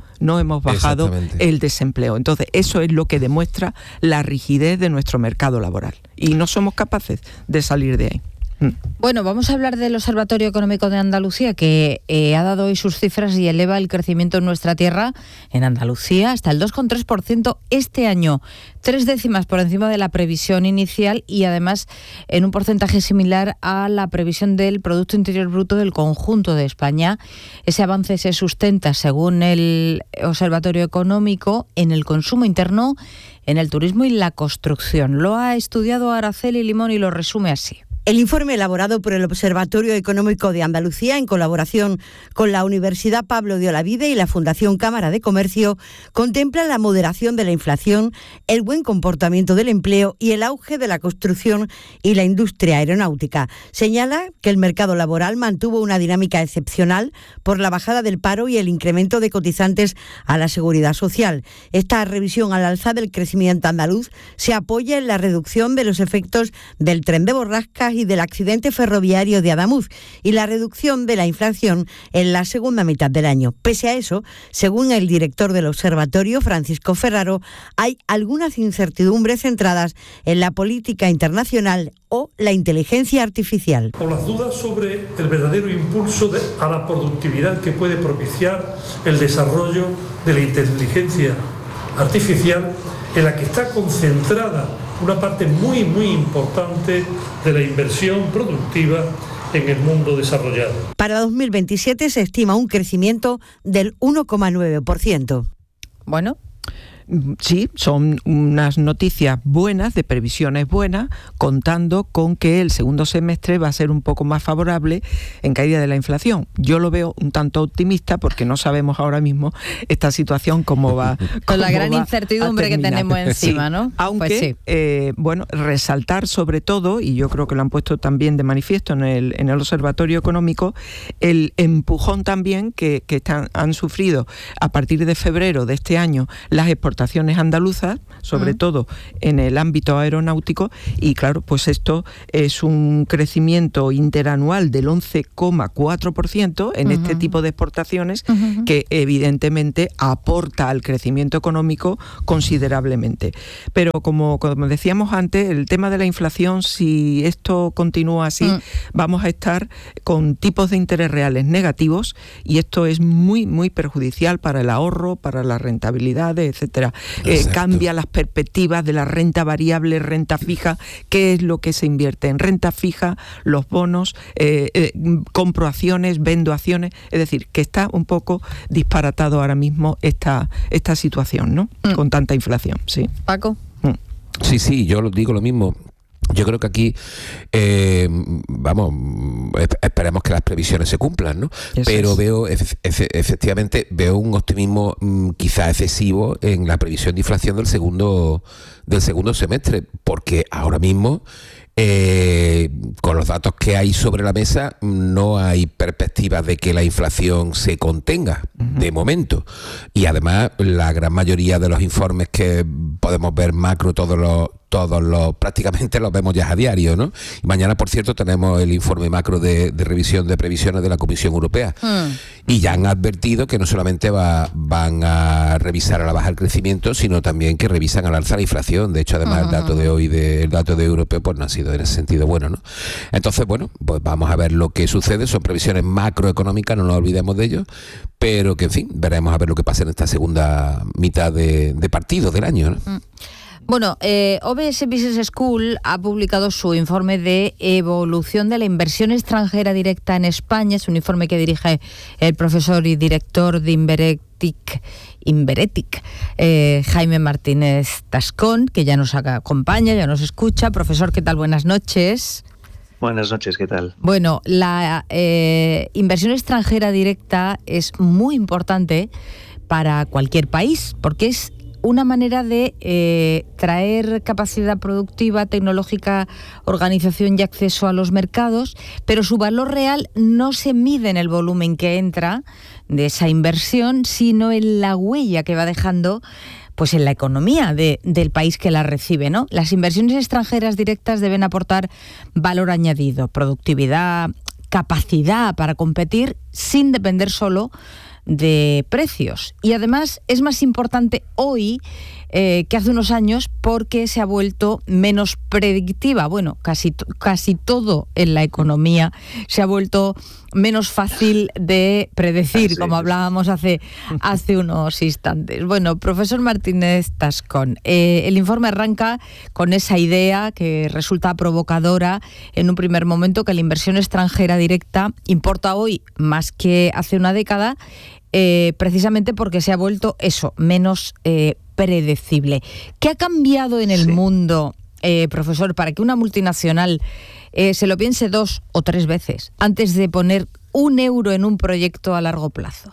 el desempleo. Entonces, eso es lo que demuestra la rigidez de nuestro mercado laboral. Y no somos capaces de salir de ahí. Bueno, vamos a hablar del Observatorio Económico de Andalucía, que ha dado hoy sus cifras y eleva el crecimiento en nuestra tierra, en Andalucía, hasta el 2,3% este año, 3 décimas por encima de la previsión inicial y además en un porcentaje similar a la previsión del Producto Interior Bruto del conjunto de España. Ese avance se sustenta, según el Observatorio Económico, en el consumo interno, en el turismo y la construcción. Lo ha estudiado Araceli Limón y lo resume así. El informe elaborado por el Observatorio Económico de Andalucía en colaboración con la Universidad Pablo de Olavide y la Fundación Cámara de Comercio contempla la moderación de la inflación, el buen comportamiento del empleo y el auge de la construcción y la industria aeronáutica. Señala que el mercado laboral mantuvo una dinámica excepcional por la bajada del paro y el incremento de cotizantes a la seguridad social. Esta revisión al alza del crecimiento andaluz se apoya en la reducción de los efectos del tren de Borrascas y del accidente ferroviario de Adamuz y la reducción de la inflación en la segunda mitad del año. Pese a eso, según el director del observatorio, Francisco Ferraro, hay algunas incertidumbres centradas en la política internacional o la inteligencia artificial. Por las dudas sobre el verdadero impulso a la productividad que puede propiciar el desarrollo de la inteligencia artificial, en la que está concentrada una parte muy, muy importante de la inversión productiva en el mundo desarrollado. Para 2027 se estima un crecimiento del 1,9%. Bueno, sí, son unas noticias buenas, de previsiones buenas, contando con que el segundo semestre va a ser un poco más favorable en caída de la inflación. Yo lo veo un tanto optimista porque no sabemos ahora mismo esta situación cómo va. Con la gran incertidumbre que tenemos encima, sí. ¿no? Aunque, pues sí. Bueno, resaltar sobre todo, y yo creo que lo han puesto también de manifiesto en el Observatorio Económico, el empujón también que han sufrido a partir de febrero de este año las exportaciones andaluzas, sobre todo en el ámbito aeronáutico, y claro, pues esto es un crecimiento interanual del 11,4% en este tipo de exportaciones que evidentemente aporta al crecimiento económico considerablemente. Pero como decíamos antes, el tema de la inflación, si esto continúa así, vamos a estar con tipos de interés reales negativos, y esto es muy, muy perjudicial para el ahorro, para las rentabilidades, etcétera. Cambia las perspectivas de la renta variable, renta fija. ¿Qué es lo que se invierte? En renta fija, los bonos, compro acciones, vendo acciones. Es decir, que está un poco disparatado ahora mismo esta situación, ¿no? Con tanta inflación, sí. Paco. Sí, yo digo lo mismo. Yo creo que aquí, esperemos que las previsiones se cumplan, ¿no? Pero veo, efectivamente, veo un optimismo quizá excesivo en la previsión de inflación del segundo semestre, porque ahora mismo, con los datos que hay sobre la mesa, no hay perspectivas de que la inflación se contenga de momento. Y además, la gran mayoría de los informes que podemos ver macro, prácticamente los vemos ya a diario, ¿no? Y mañana, por cierto, tenemos el informe macro de revisión de previsiones de la Comisión Europea. Y ya han advertido que no solamente van a revisar a la baja el crecimiento, sino también que revisan al alza la inflación. De hecho, además, el dato de hoy, el dato de europeo, pues no ha sido en ese sentido bueno, ¿no? Entonces, bueno, pues vamos a ver lo que sucede. Son previsiones macroeconómicas, no nos olvidemos de ello, pero que, en fin, veremos a ver lo que pasa en esta segunda mitad de partido del año, ¿no? Bueno, OBS Business School ha publicado su informe de evolución de la inversión extranjera directa en España. Es un informe que dirige el profesor y director de Inveretic, Jaime Martínez Tascón, que ya nos acompaña, ya nos escucha. Profesor, ¿qué tal? Buenas noches. Buenas noches, ¿qué tal? Bueno, la inversión extranjera directa es muy importante para cualquier país, porque es una manera de traer capacidad productiva, tecnológica, organización y acceso a los mercados, pero su valor real no se mide en el volumen que entra de esa inversión, sino en la huella que va dejando pues en la economía del país que la recibe, ¿no? Las inversiones extranjeras directas deben aportar valor añadido, productividad, capacidad para competir sin depender solo de precios. Y además es más importante hoy que hace unos años, porque se ha vuelto menos predictiva. Bueno, casi todo en la economía se ha vuelto menos fácil de predecir, como hablábamos hace unos instantes. Bueno, profesor Martínez Tascón, el informe arranca con esa idea que resulta provocadora en un primer momento, que la inversión extranjera directa importa hoy más que hace una década, precisamente porque se ha vuelto menos predecible. ¿Qué ha cambiado en el mundo, profesor, para que una multinacional se lo piense 2 o 3 veces antes de poner €1 en un proyecto a largo plazo?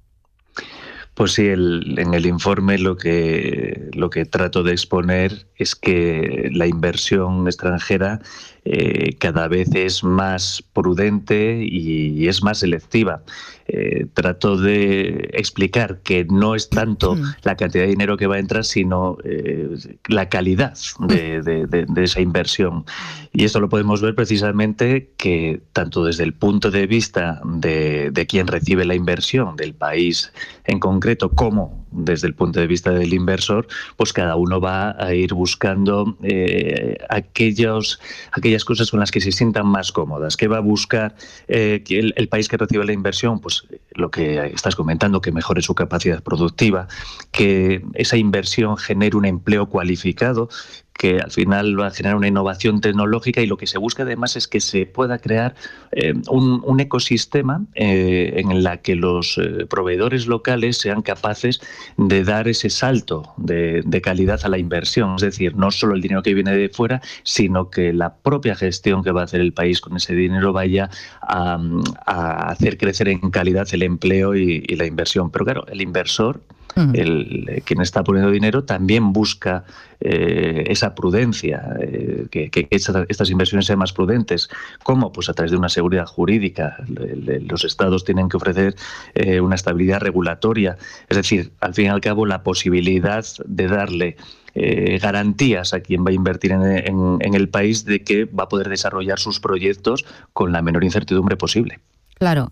Pues sí, en el informe lo que trato de exponer es que la inversión extranjera cada vez es más prudente y es más selectiva. Trato de explicar que no es tanto la cantidad de dinero que va a entrar, sino la calidad de esa inversión. Y esto lo podemos ver precisamente que tanto desde el punto de vista de quien recibe la inversión, del país en concreto, como desde el punto de vista del inversor, pues cada uno va a ir buscando aquellas cosas con las que se sientan más cómodas. ¿Qué va a buscar el país que recibe la inversión? Pues lo que estás comentando, que mejore su capacidad productiva, que esa inversión genere un empleo cualificado, que al final va a generar una innovación tecnológica, y lo que se busca además es que se pueda crear un ecosistema en la que los proveedores locales sean capaces de dar ese salto de calidad a la inversión. Es decir, no solo el dinero que viene de fuera, sino que la propia gestión que va a hacer el país con ese dinero vaya a hacer crecer en calidad el empleo y la inversión. Pero claro, el inversor, quien está poniendo dinero, también busca esa prudencia, que estas inversiones sean más prudentes. ¿Cómo? Pues a través de una seguridad jurídica. Los estados tienen que ofrecer una estabilidad regulatoria. Es decir, al fin y al cabo, la posibilidad de darle garantías a quien va a invertir en el país de que va a poder desarrollar sus proyectos con la menor incertidumbre posible. Claro.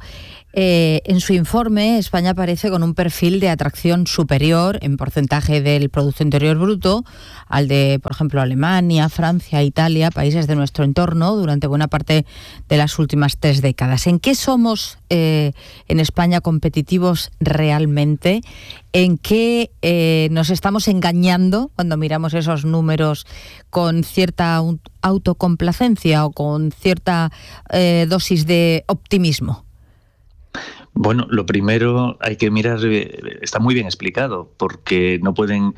En su informe, España aparece con un perfil de atracción superior en porcentaje del Producto Interior Bruto al de, por ejemplo, Alemania, Francia, Italia, países de nuestro entorno durante buena parte de las últimas 3 décadas. ¿En qué somos en España competitivos realmente? ¿En qué nos estamos engañando cuando miramos esos números con cierta autocomplacencia o con cierta dosis de optimismo? Bueno, lo primero hay que mirar, está muy bien explicado, porque no pueden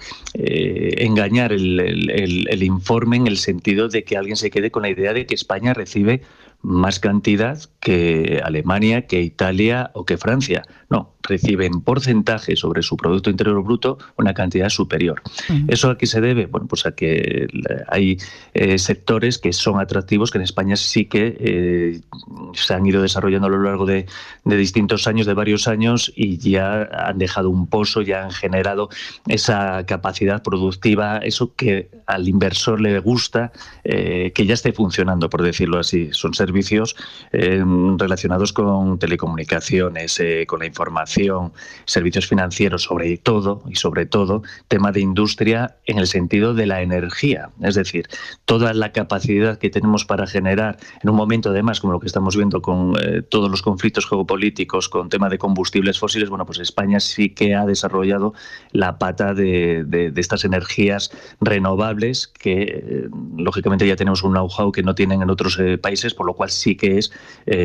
engañar el informe en el sentido de que alguien se quede con la idea de que España recibe más cantidad que Alemania, que Italia o que Francia. No, reciben porcentaje sobre su Producto Interior Bruto una cantidad superior. ¿Eso a qué se debe? Bueno, pues a que hay sectores que son atractivos, que en España sí que se han ido desarrollando a lo largo de distintos años, de varios años, y ya han dejado un pozo, ya han generado esa capacidad productiva, eso que al inversor le gusta, que ya esté funcionando, por decirlo así. Son servicios relacionados con telecomunicaciones, con la información, servicios financieros, sobre todo, tema de industria en el sentido de la energía. Es decir, toda la capacidad que tenemos para generar, en un momento además como lo que estamos viendo con todos los conflictos geopolíticos, con tema de combustibles fósiles, bueno, pues España sí que ha desarrollado la pata de estas energías renovables que, lógicamente, ya tenemos un know-how que no tienen en otros países, por lo cual sí que es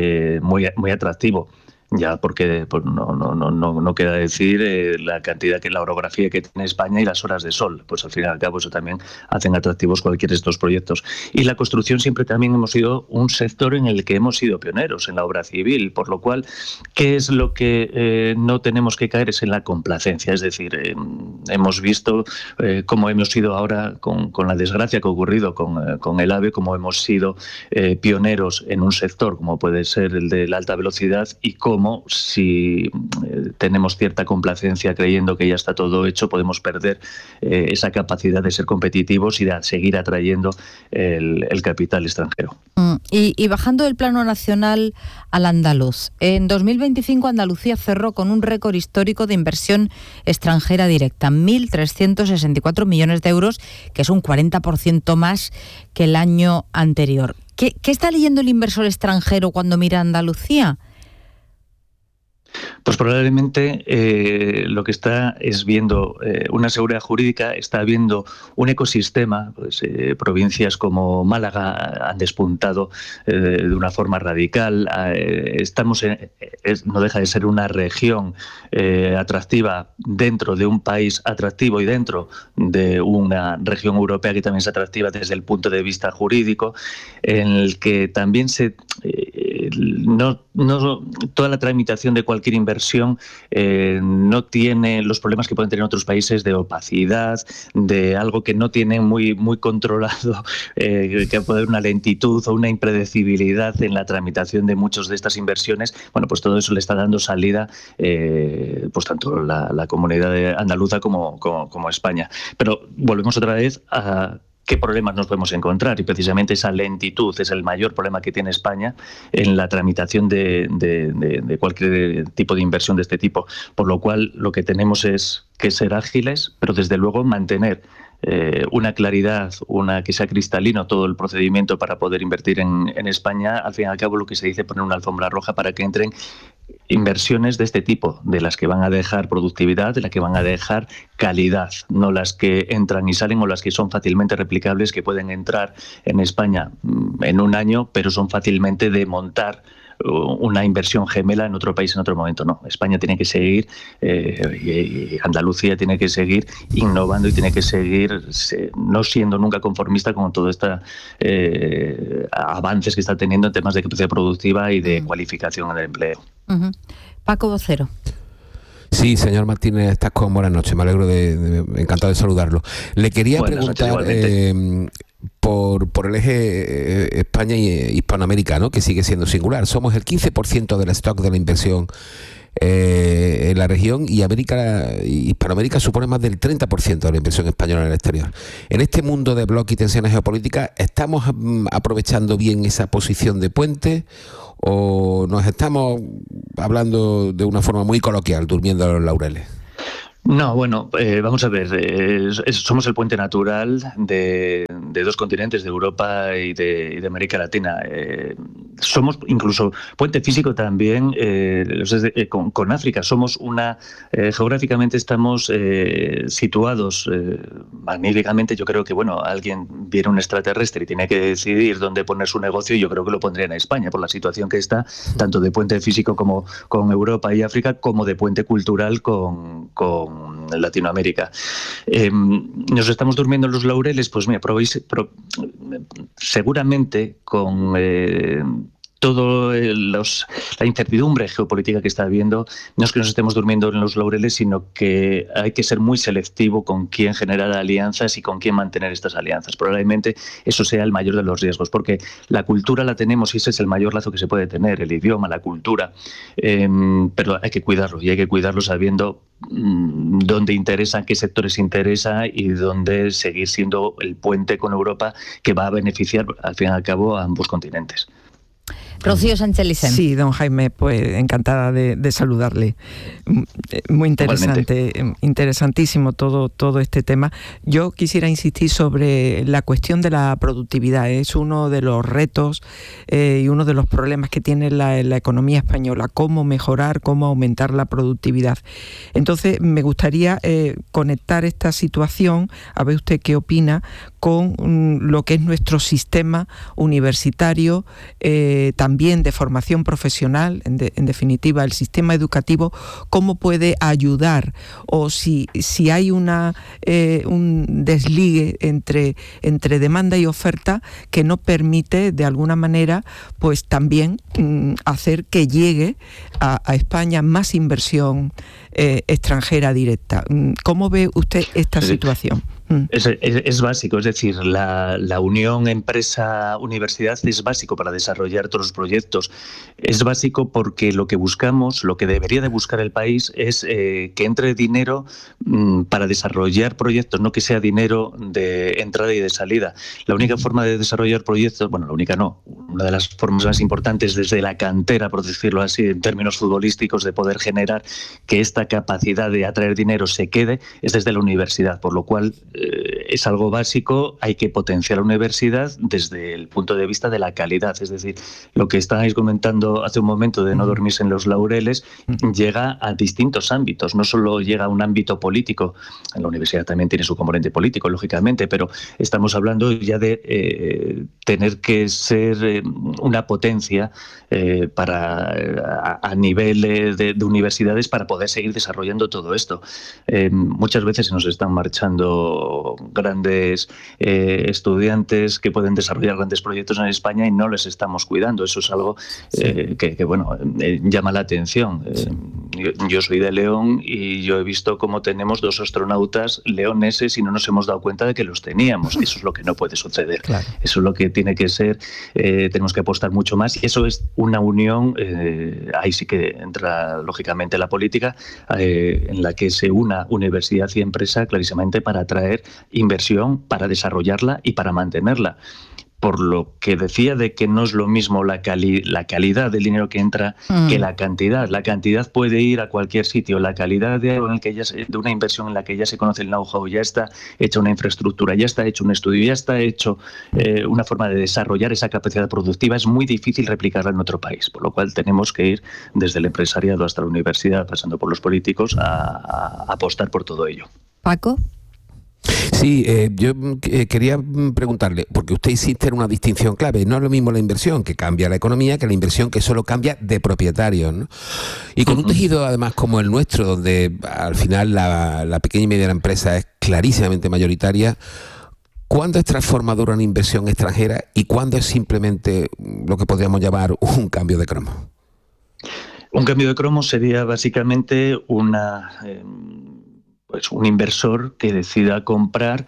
muy atractivo. Ya porque pues no queda decir la cantidad, la orografía que tiene España y las horas de sol. Pues al fin y al cabo eso también hacen atractivos cualquiera de estos proyectos. Y la construcción siempre también hemos sido un sector en el que hemos sido pioneros en la obra civil, por lo cual, ¿qué es lo que no tenemos que caer? Es en la complacencia. Es decir, hemos visto cómo hemos sido ahora con la desgracia que ha ocurrido con el AVE, cómo hemos sido pioneros en un sector como puede ser el de la alta velocidad, y cómo si tenemos cierta complacencia creyendo que ya está todo hecho, podemos perder esa capacidad de ser competitivos y de seguir atrayendo el capital extranjero. Y bajando del plano nacional al andaluz, en 2025 Andalucía cerró con un récord histórico de inversión extranjera directa, 1.364 millones de euros, que es un 40% más que el año anterior. ¿Qué está leyendo el inversor extranjero cuando mira Andalucía? Pues probablemente lo que está es viendo una seguridad jurídica, está viendo un ecosistema. Pues, provincias como Málaga han despuntado de una forma radical. Estamos no deja de ser una región atractiva dentro de un país atractivo y dentro de una región europea que también es atractiva desde el punto de vista jurídico, en el que también no toda la tramitación de cualquier inversión no tiene los problemas que pueden tener otros países de opacidad, de algo que no tienen muy controlado, que puede haber una lentitud o una impredecibilidad en la tramitación de muchas de estas inversiones. Bueno, pues todo eso le está dando salida pues tanto la comunidad andaluza como España. Pero volvemos otra vez a qué problemas nos podemos encontrar, y precisamente esa lentitud es el mayor problema que tiene España en la tramitación de cualquier tipo de inversión de este tipo, por lo cual lo que tenemos es que ser ágiles, pero desde luego mantener una claridad, que sea cristalino todo el procedimiento para poder invertir en España. Al fin y al cabo, lo que se dice, poner una alfombra roja para que entren inversiones de este tipo, de las que van a dejar productividad, de las que van a dejar calidad, no las que entran y salen o las que son fácilmente replicables, que pueden entrar en España en un año, pero son fácilmente de montar una inversión gemela en otro país en otro momento. No, España tiene que seguir, y Andalucía tiene que seguir innovando y tiene que seguir no siendo nunca conformista con todos estos avances que está teniendo en temas de capacidad productiva y de cualificación en el empleo. Paco Vocero. Sí, señor Martínez Tascón, buenas noches, me alegro encantado de saludarlo. Le quería preguntar por el eje España y Hispanoamérica, ¿no?, que sigue siendo singular. Somos el 15% del stock de la inversión en la región, y Hispanoamérica supone más del 30% de la inversión española en el exterior. En este mundo de bloques y tensiones geopolíticas, ¿estamos aprovechando bien esa posición de puente o nos estamos hablando de una forma muy coloquial, durmiendo a los laureles? No, bueno, vamos a ver, somos el puente natural de dos continentes, de Europa y de América Latina. Somos incluso puente físico también con África. Somos geográficamente estamos situados magníficamente. Yo creo que, bueno, alguien viene un extraterrestre y tiene que decidir dónde poner su negocio, y yo creo que lo pondría en España, por la situación que está, tanto de puente físico como con Europa y África, como de puente cultural con Latinoamérica. ¿Nos estamos durmiendo en los laureles? Pues mira, seguramente con toda la incertidumbre geopolítica que está habiendo, no es que nos estemos durmiendo en los laureles, sino que hay que ser muy selectivo con quién generar alianzas y con quién mantener estas alianzas. Probablemente eso sea el mayor de los riesgos, porque la cultura la tenemos y ese es el mayor lazo que se puede tener, el idioma, la cultura, pero hay que cuidarlo, y hay que cuidarlo sabiendo dónde interesa, qué sectores interesa y dónde seguir siendo el puente con Europa que va a beneficiar al fin y al cabo a ambos continentes. Rocío Sánchez-Licen. Sí, don Jaime, pues encantada de saludarle. Muy interesante, interesantísimo todo este tema. Yo quisiera insistir sobre la cuestión de la productividad. Es uno de los retos y uno de los problemas que tiene la economía española, cómo mejorar, cómo aumentar la productividad. Entonces, me gustaría conectar esta situación, a ver usted qué opina, con lo que es nuestro sistema universitario, también de formación profesional, en definitiva el sistema educativo, cómo puede ayudar, o si hay un desligue entre demanda y oferta que no permite de alguna manera pues también hacer que llegue a España más inversión extranjera directa. ¿Cómo ve usted esta situación? Es básico, es decir, la unión empresa-universidad es básico para desarrollar todos los proyectos. Es básico porque lo que buscamos, lo que debería de buscar el país es que entre dinero para desarrollar proyectos, no que sea dinero de entrada y de salida. La única forma de desarrollar proyectos, bueno, la única no, una de las formas más importantes desde la cantera, por decirlo así, en términos futbolísticos, de poder generar que esta capacidad de atraer dinero se quede, es desde la universidad, por lo cual es algo básico. Hay que potenciar la universidad desde el punto de vista de la calidad, es decir, lo que estáis comentando hace un momento de no dormirse en los laureles llega a distintos ámbitos, no solo llega a un ámbito político. En la universidad también tiene su componente político, lógicamente, pero estamos hablando ya de tener que ser una potencia a nivel de universidades para poder seguir desarrollando todo esto. Muchas veces se nos están marchando grandes estudiantes que pueden desarrollar grandes proyectos en España y no les estamos cuidando. Eso es algo que llama la atención. Yo soy de León y yo he visto cómo tenemos 2 astronautas leoneses y no nos hemos dado cuenta de que los teníamos. Eso es lo que no puede suceder. Claro. Eso es lo que tiene que ser. Tenemos que apostar mucho más, y eso es una unión. Ahí sí que entra lógicamente la política, en la que se una universidad y empresa clarísimamente para atraer inversión, para desarrollarla y para mantenerla. por lo que decía de que no es lo mismo la calidad del dinero que entra que la cantidad. La cantidad puede ir a cualquier sitio. La calidad de algo de una inversión en la que ya se conoce el know-how, ya está hecha una infraestructura, ya está hecho un estudio, ya está hecho una forma de desarrollar esa capacidad productiva, es muy difícil replicarla en otro país. Por lo cual tenemos que ir desde el empresariado hasta la universidad, pasando por los políticos, a apostar por todo ello. Paco. Sí, yo quería preguntarle, porque usted insiste en una distinción clave, no es lo mismo la inversión que cambia la economía que la inversión que solo cambia de propietarios, ¿no? Y con un tejido además como el nuestro, donde al final la pequeña y mediana empresa es clarísimamente mayoritaria, ¿cuándo es transformadora una inversión extranjera y cuándo es simplemente lo que podríamos llamar un cambio de cromo? Un cambio de cromo sería básicamente un inversor que decida comprar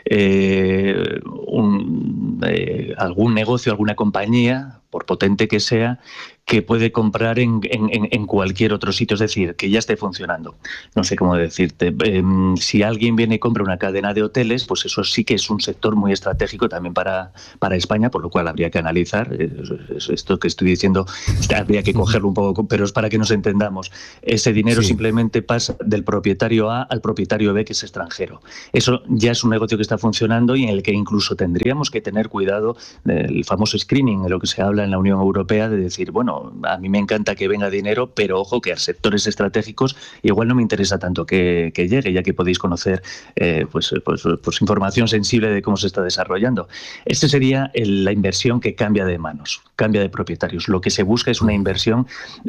algún negocio, alguna compañía, por potente que sea, que puede comprar en cualquier otro sitio, es decir, que ya esté funcionando. No sé cómo decirte. Si alguien viene y compra una cadena de hoteles, pues eso sí que es un sector muy estratégico también para España, por lo cual habría que analizar. Esto que estoy diciendo habría que cogerlo un poco, pero es para que nos entendamos. Ese dinero simplemente pasa del propietario A al propietario B, que es extranjero. Eso ya es un negocio que está funcionando y en el que incluso tendríamos que tener cuidado del famoso screening, de lo que se habla en la Unión Europea, de decir, bueno, a mí me encanta que venga dinero, pero ojo que a sectores estratégicos igual no me interesa tanto que llegue, ya que podéis conocer pues información sensible de cómo se está desarrollando. Esta sería la inversión que cambia de manos, cambia de propietarios. Lo que se busca es una inversión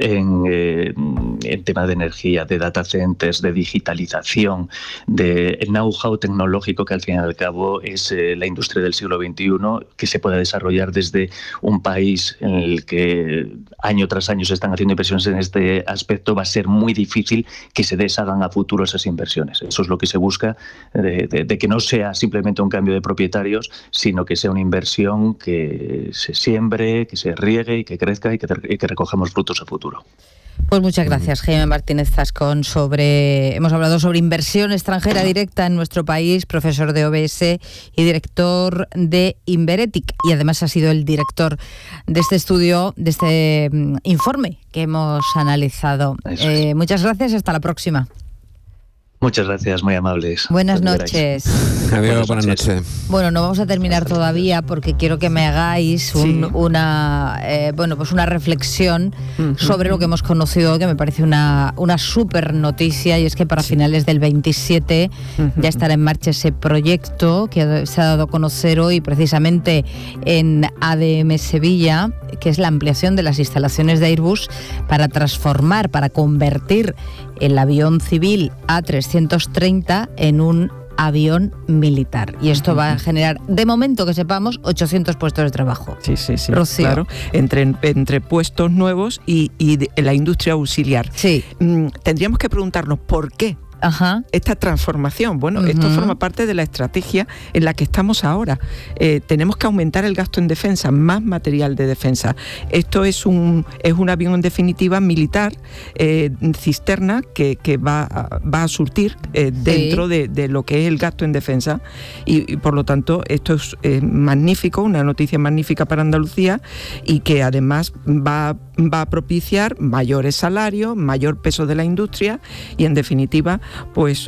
en tema de energía, de data centers, de digitalización, de know-how tecnológico, que al fin y al cabo es la industria del siglo XXI, que se pueda desarrollar desde un país en el que año tras año se están haciendo inversiones en este aspecto. Va a ser muy difícil que se deshagan a futuro esas inversiones. Eso es lo que se busca, de que no sea simplemente un cambio de propietarios, sino que sea una inversión que se siembre, que se riegue y que crezca y que recojamos frutos a futuro. Pues muchas gracias, Jaime Martínez Zascón. Hemos hablado sobre inversión extranjera directa en nuestro país, profesor de OBS y director de Inveretic. Y además ha sido el director de este estudio, de este informe que hemos analizado. Muchas gracias, hasta la próxima. Muchas gracias, muy amables. Buenas noches. Adiós, buenas noches. Bueno, no vamos a terminar todavía porque quiero que me hagáis una reflexión sobre lo que hemos conocido hoy, que me parece una súper noticia, y es que para finales del 27 ya estará en marcha ese proyecto que se ha dado a conocer hoy precisamente en ADM Sevilla, que es la ampliación de las instalaciones de Airbus para transformar, para convertir el avión civil A330 en un avión militar. Y esto va a generar, de momento que sepamos, 800 puestos de trabajo. Sí. Rocío. Claro, entre puestos nuevos y la industria auxiliar. Sí. Tendríamos que preguntarnos por qué esta transformación. Bueno, esto forma parte de la estrategia en la que estamos ahora. Tenemos que aumentar el gasto en defensa, más material de defensa. Esto es un avión en definitiva militar, cisterna, que va a surtir dentro de lo que es el gasto en defensa, y por lo tanto esto es magnífico, una noticia magnífica para Andalucía, y que además va a propiciar mayores salarios, mayor peso de la industria y en definitiva pues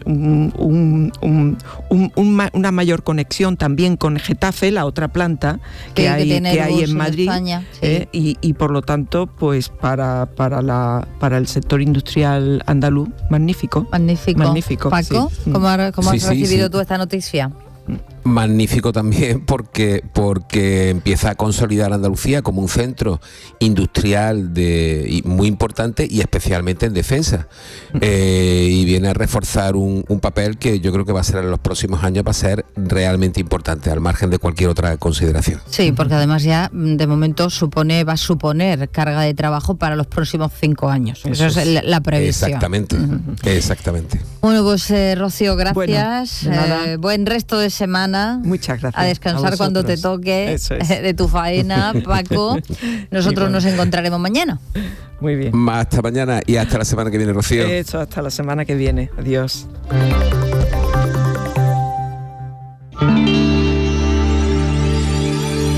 una mayor conexión también con Getafe, la otra planta que hay en Madrid, España, y por lo tanto pues para el sector industrial andaluz magnífico. Paco, sí. ¿cómo has recibido tú esta noticia? Magnífico también porque empieza a consolidar Andalucía como un centro industrial muy importante, y especialmente en defensa, y viene a reforzar un papel que yo creo que va a ser en los próximos años, va a ser realmente importante, al margen de cualquier otra consideración. Sí, porque además ya de momento va a suponer carga de trabajo para los próximos 5 años. Eso es la previsión. Exactamente. Bueno, pues Rocío, gracias. Bueno, buen resto de semana. Muchas gracias. A descansar cuando te toque de tu faena, Paco. Nosotros nos encontraremos mañana. Muy bien. Hasta mañana y hasta la semana que viene, Rocío. Eso, hasta la semana que viene. Adiós.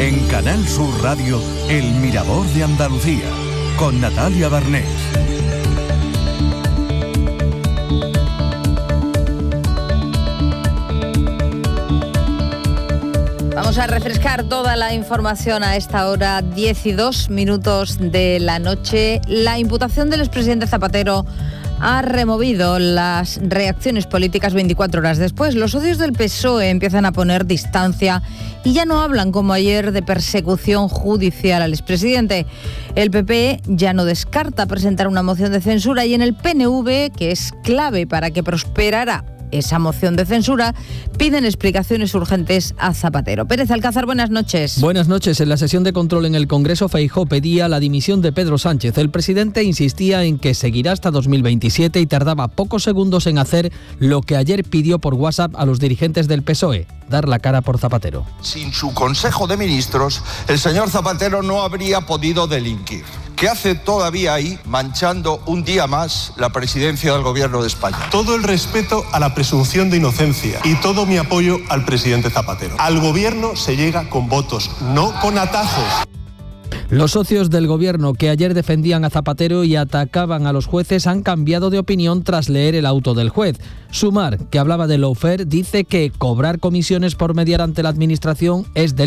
En Canal Sur Radio, El Mirador de Andalucía, con Natalia Barnés. Vamos a refrescar toda la información a esta hora, 12 minutos de la noche. La imputación del expresidente Zapatero ha removido las reacciones políticas 24 horas después. Los socios del PSOE empiezan a poner distancia y ya no hablan como ayer de persecución judicial al expresidente. El PP ya no descarta presentar una moción de censura y en el PNV, que es clave para que prosperara esa moción de censura, piden explicaciones urgentes a Zapatero. Pérez Alcázar, buenas noches. Buenas noches. En la sesión de control en el Congreso, Feijóo pedía la dimisión de Pedro Sánchez. El presidente insistía en que seguirá hasta 2027 y tardaba pocos segundos en hacer lo que ayer pidió por WhatsApp a los dirigentes del PSOE, dar la cara por Zapatero. Sin su Consejo de Ministros, el señor Zapatero no habría podido delinquir. ¿Qué hace todavía ahí, manchando un día más la presidencia del Gobierno de España? Todo el respeto a la presunción de inocencia y todo mi apoyo al presidente Zapatero. Al Gobierno se llega con votos, no con atajos. Los socios del gobierno que ayer defendían a Zapatero y atacaban a los jueces han cambiado de opinión tras leer el auto del juez. Sumar, que hablaba de lawfare, dice que cobrar comisiones por mediar ante la administración es delito.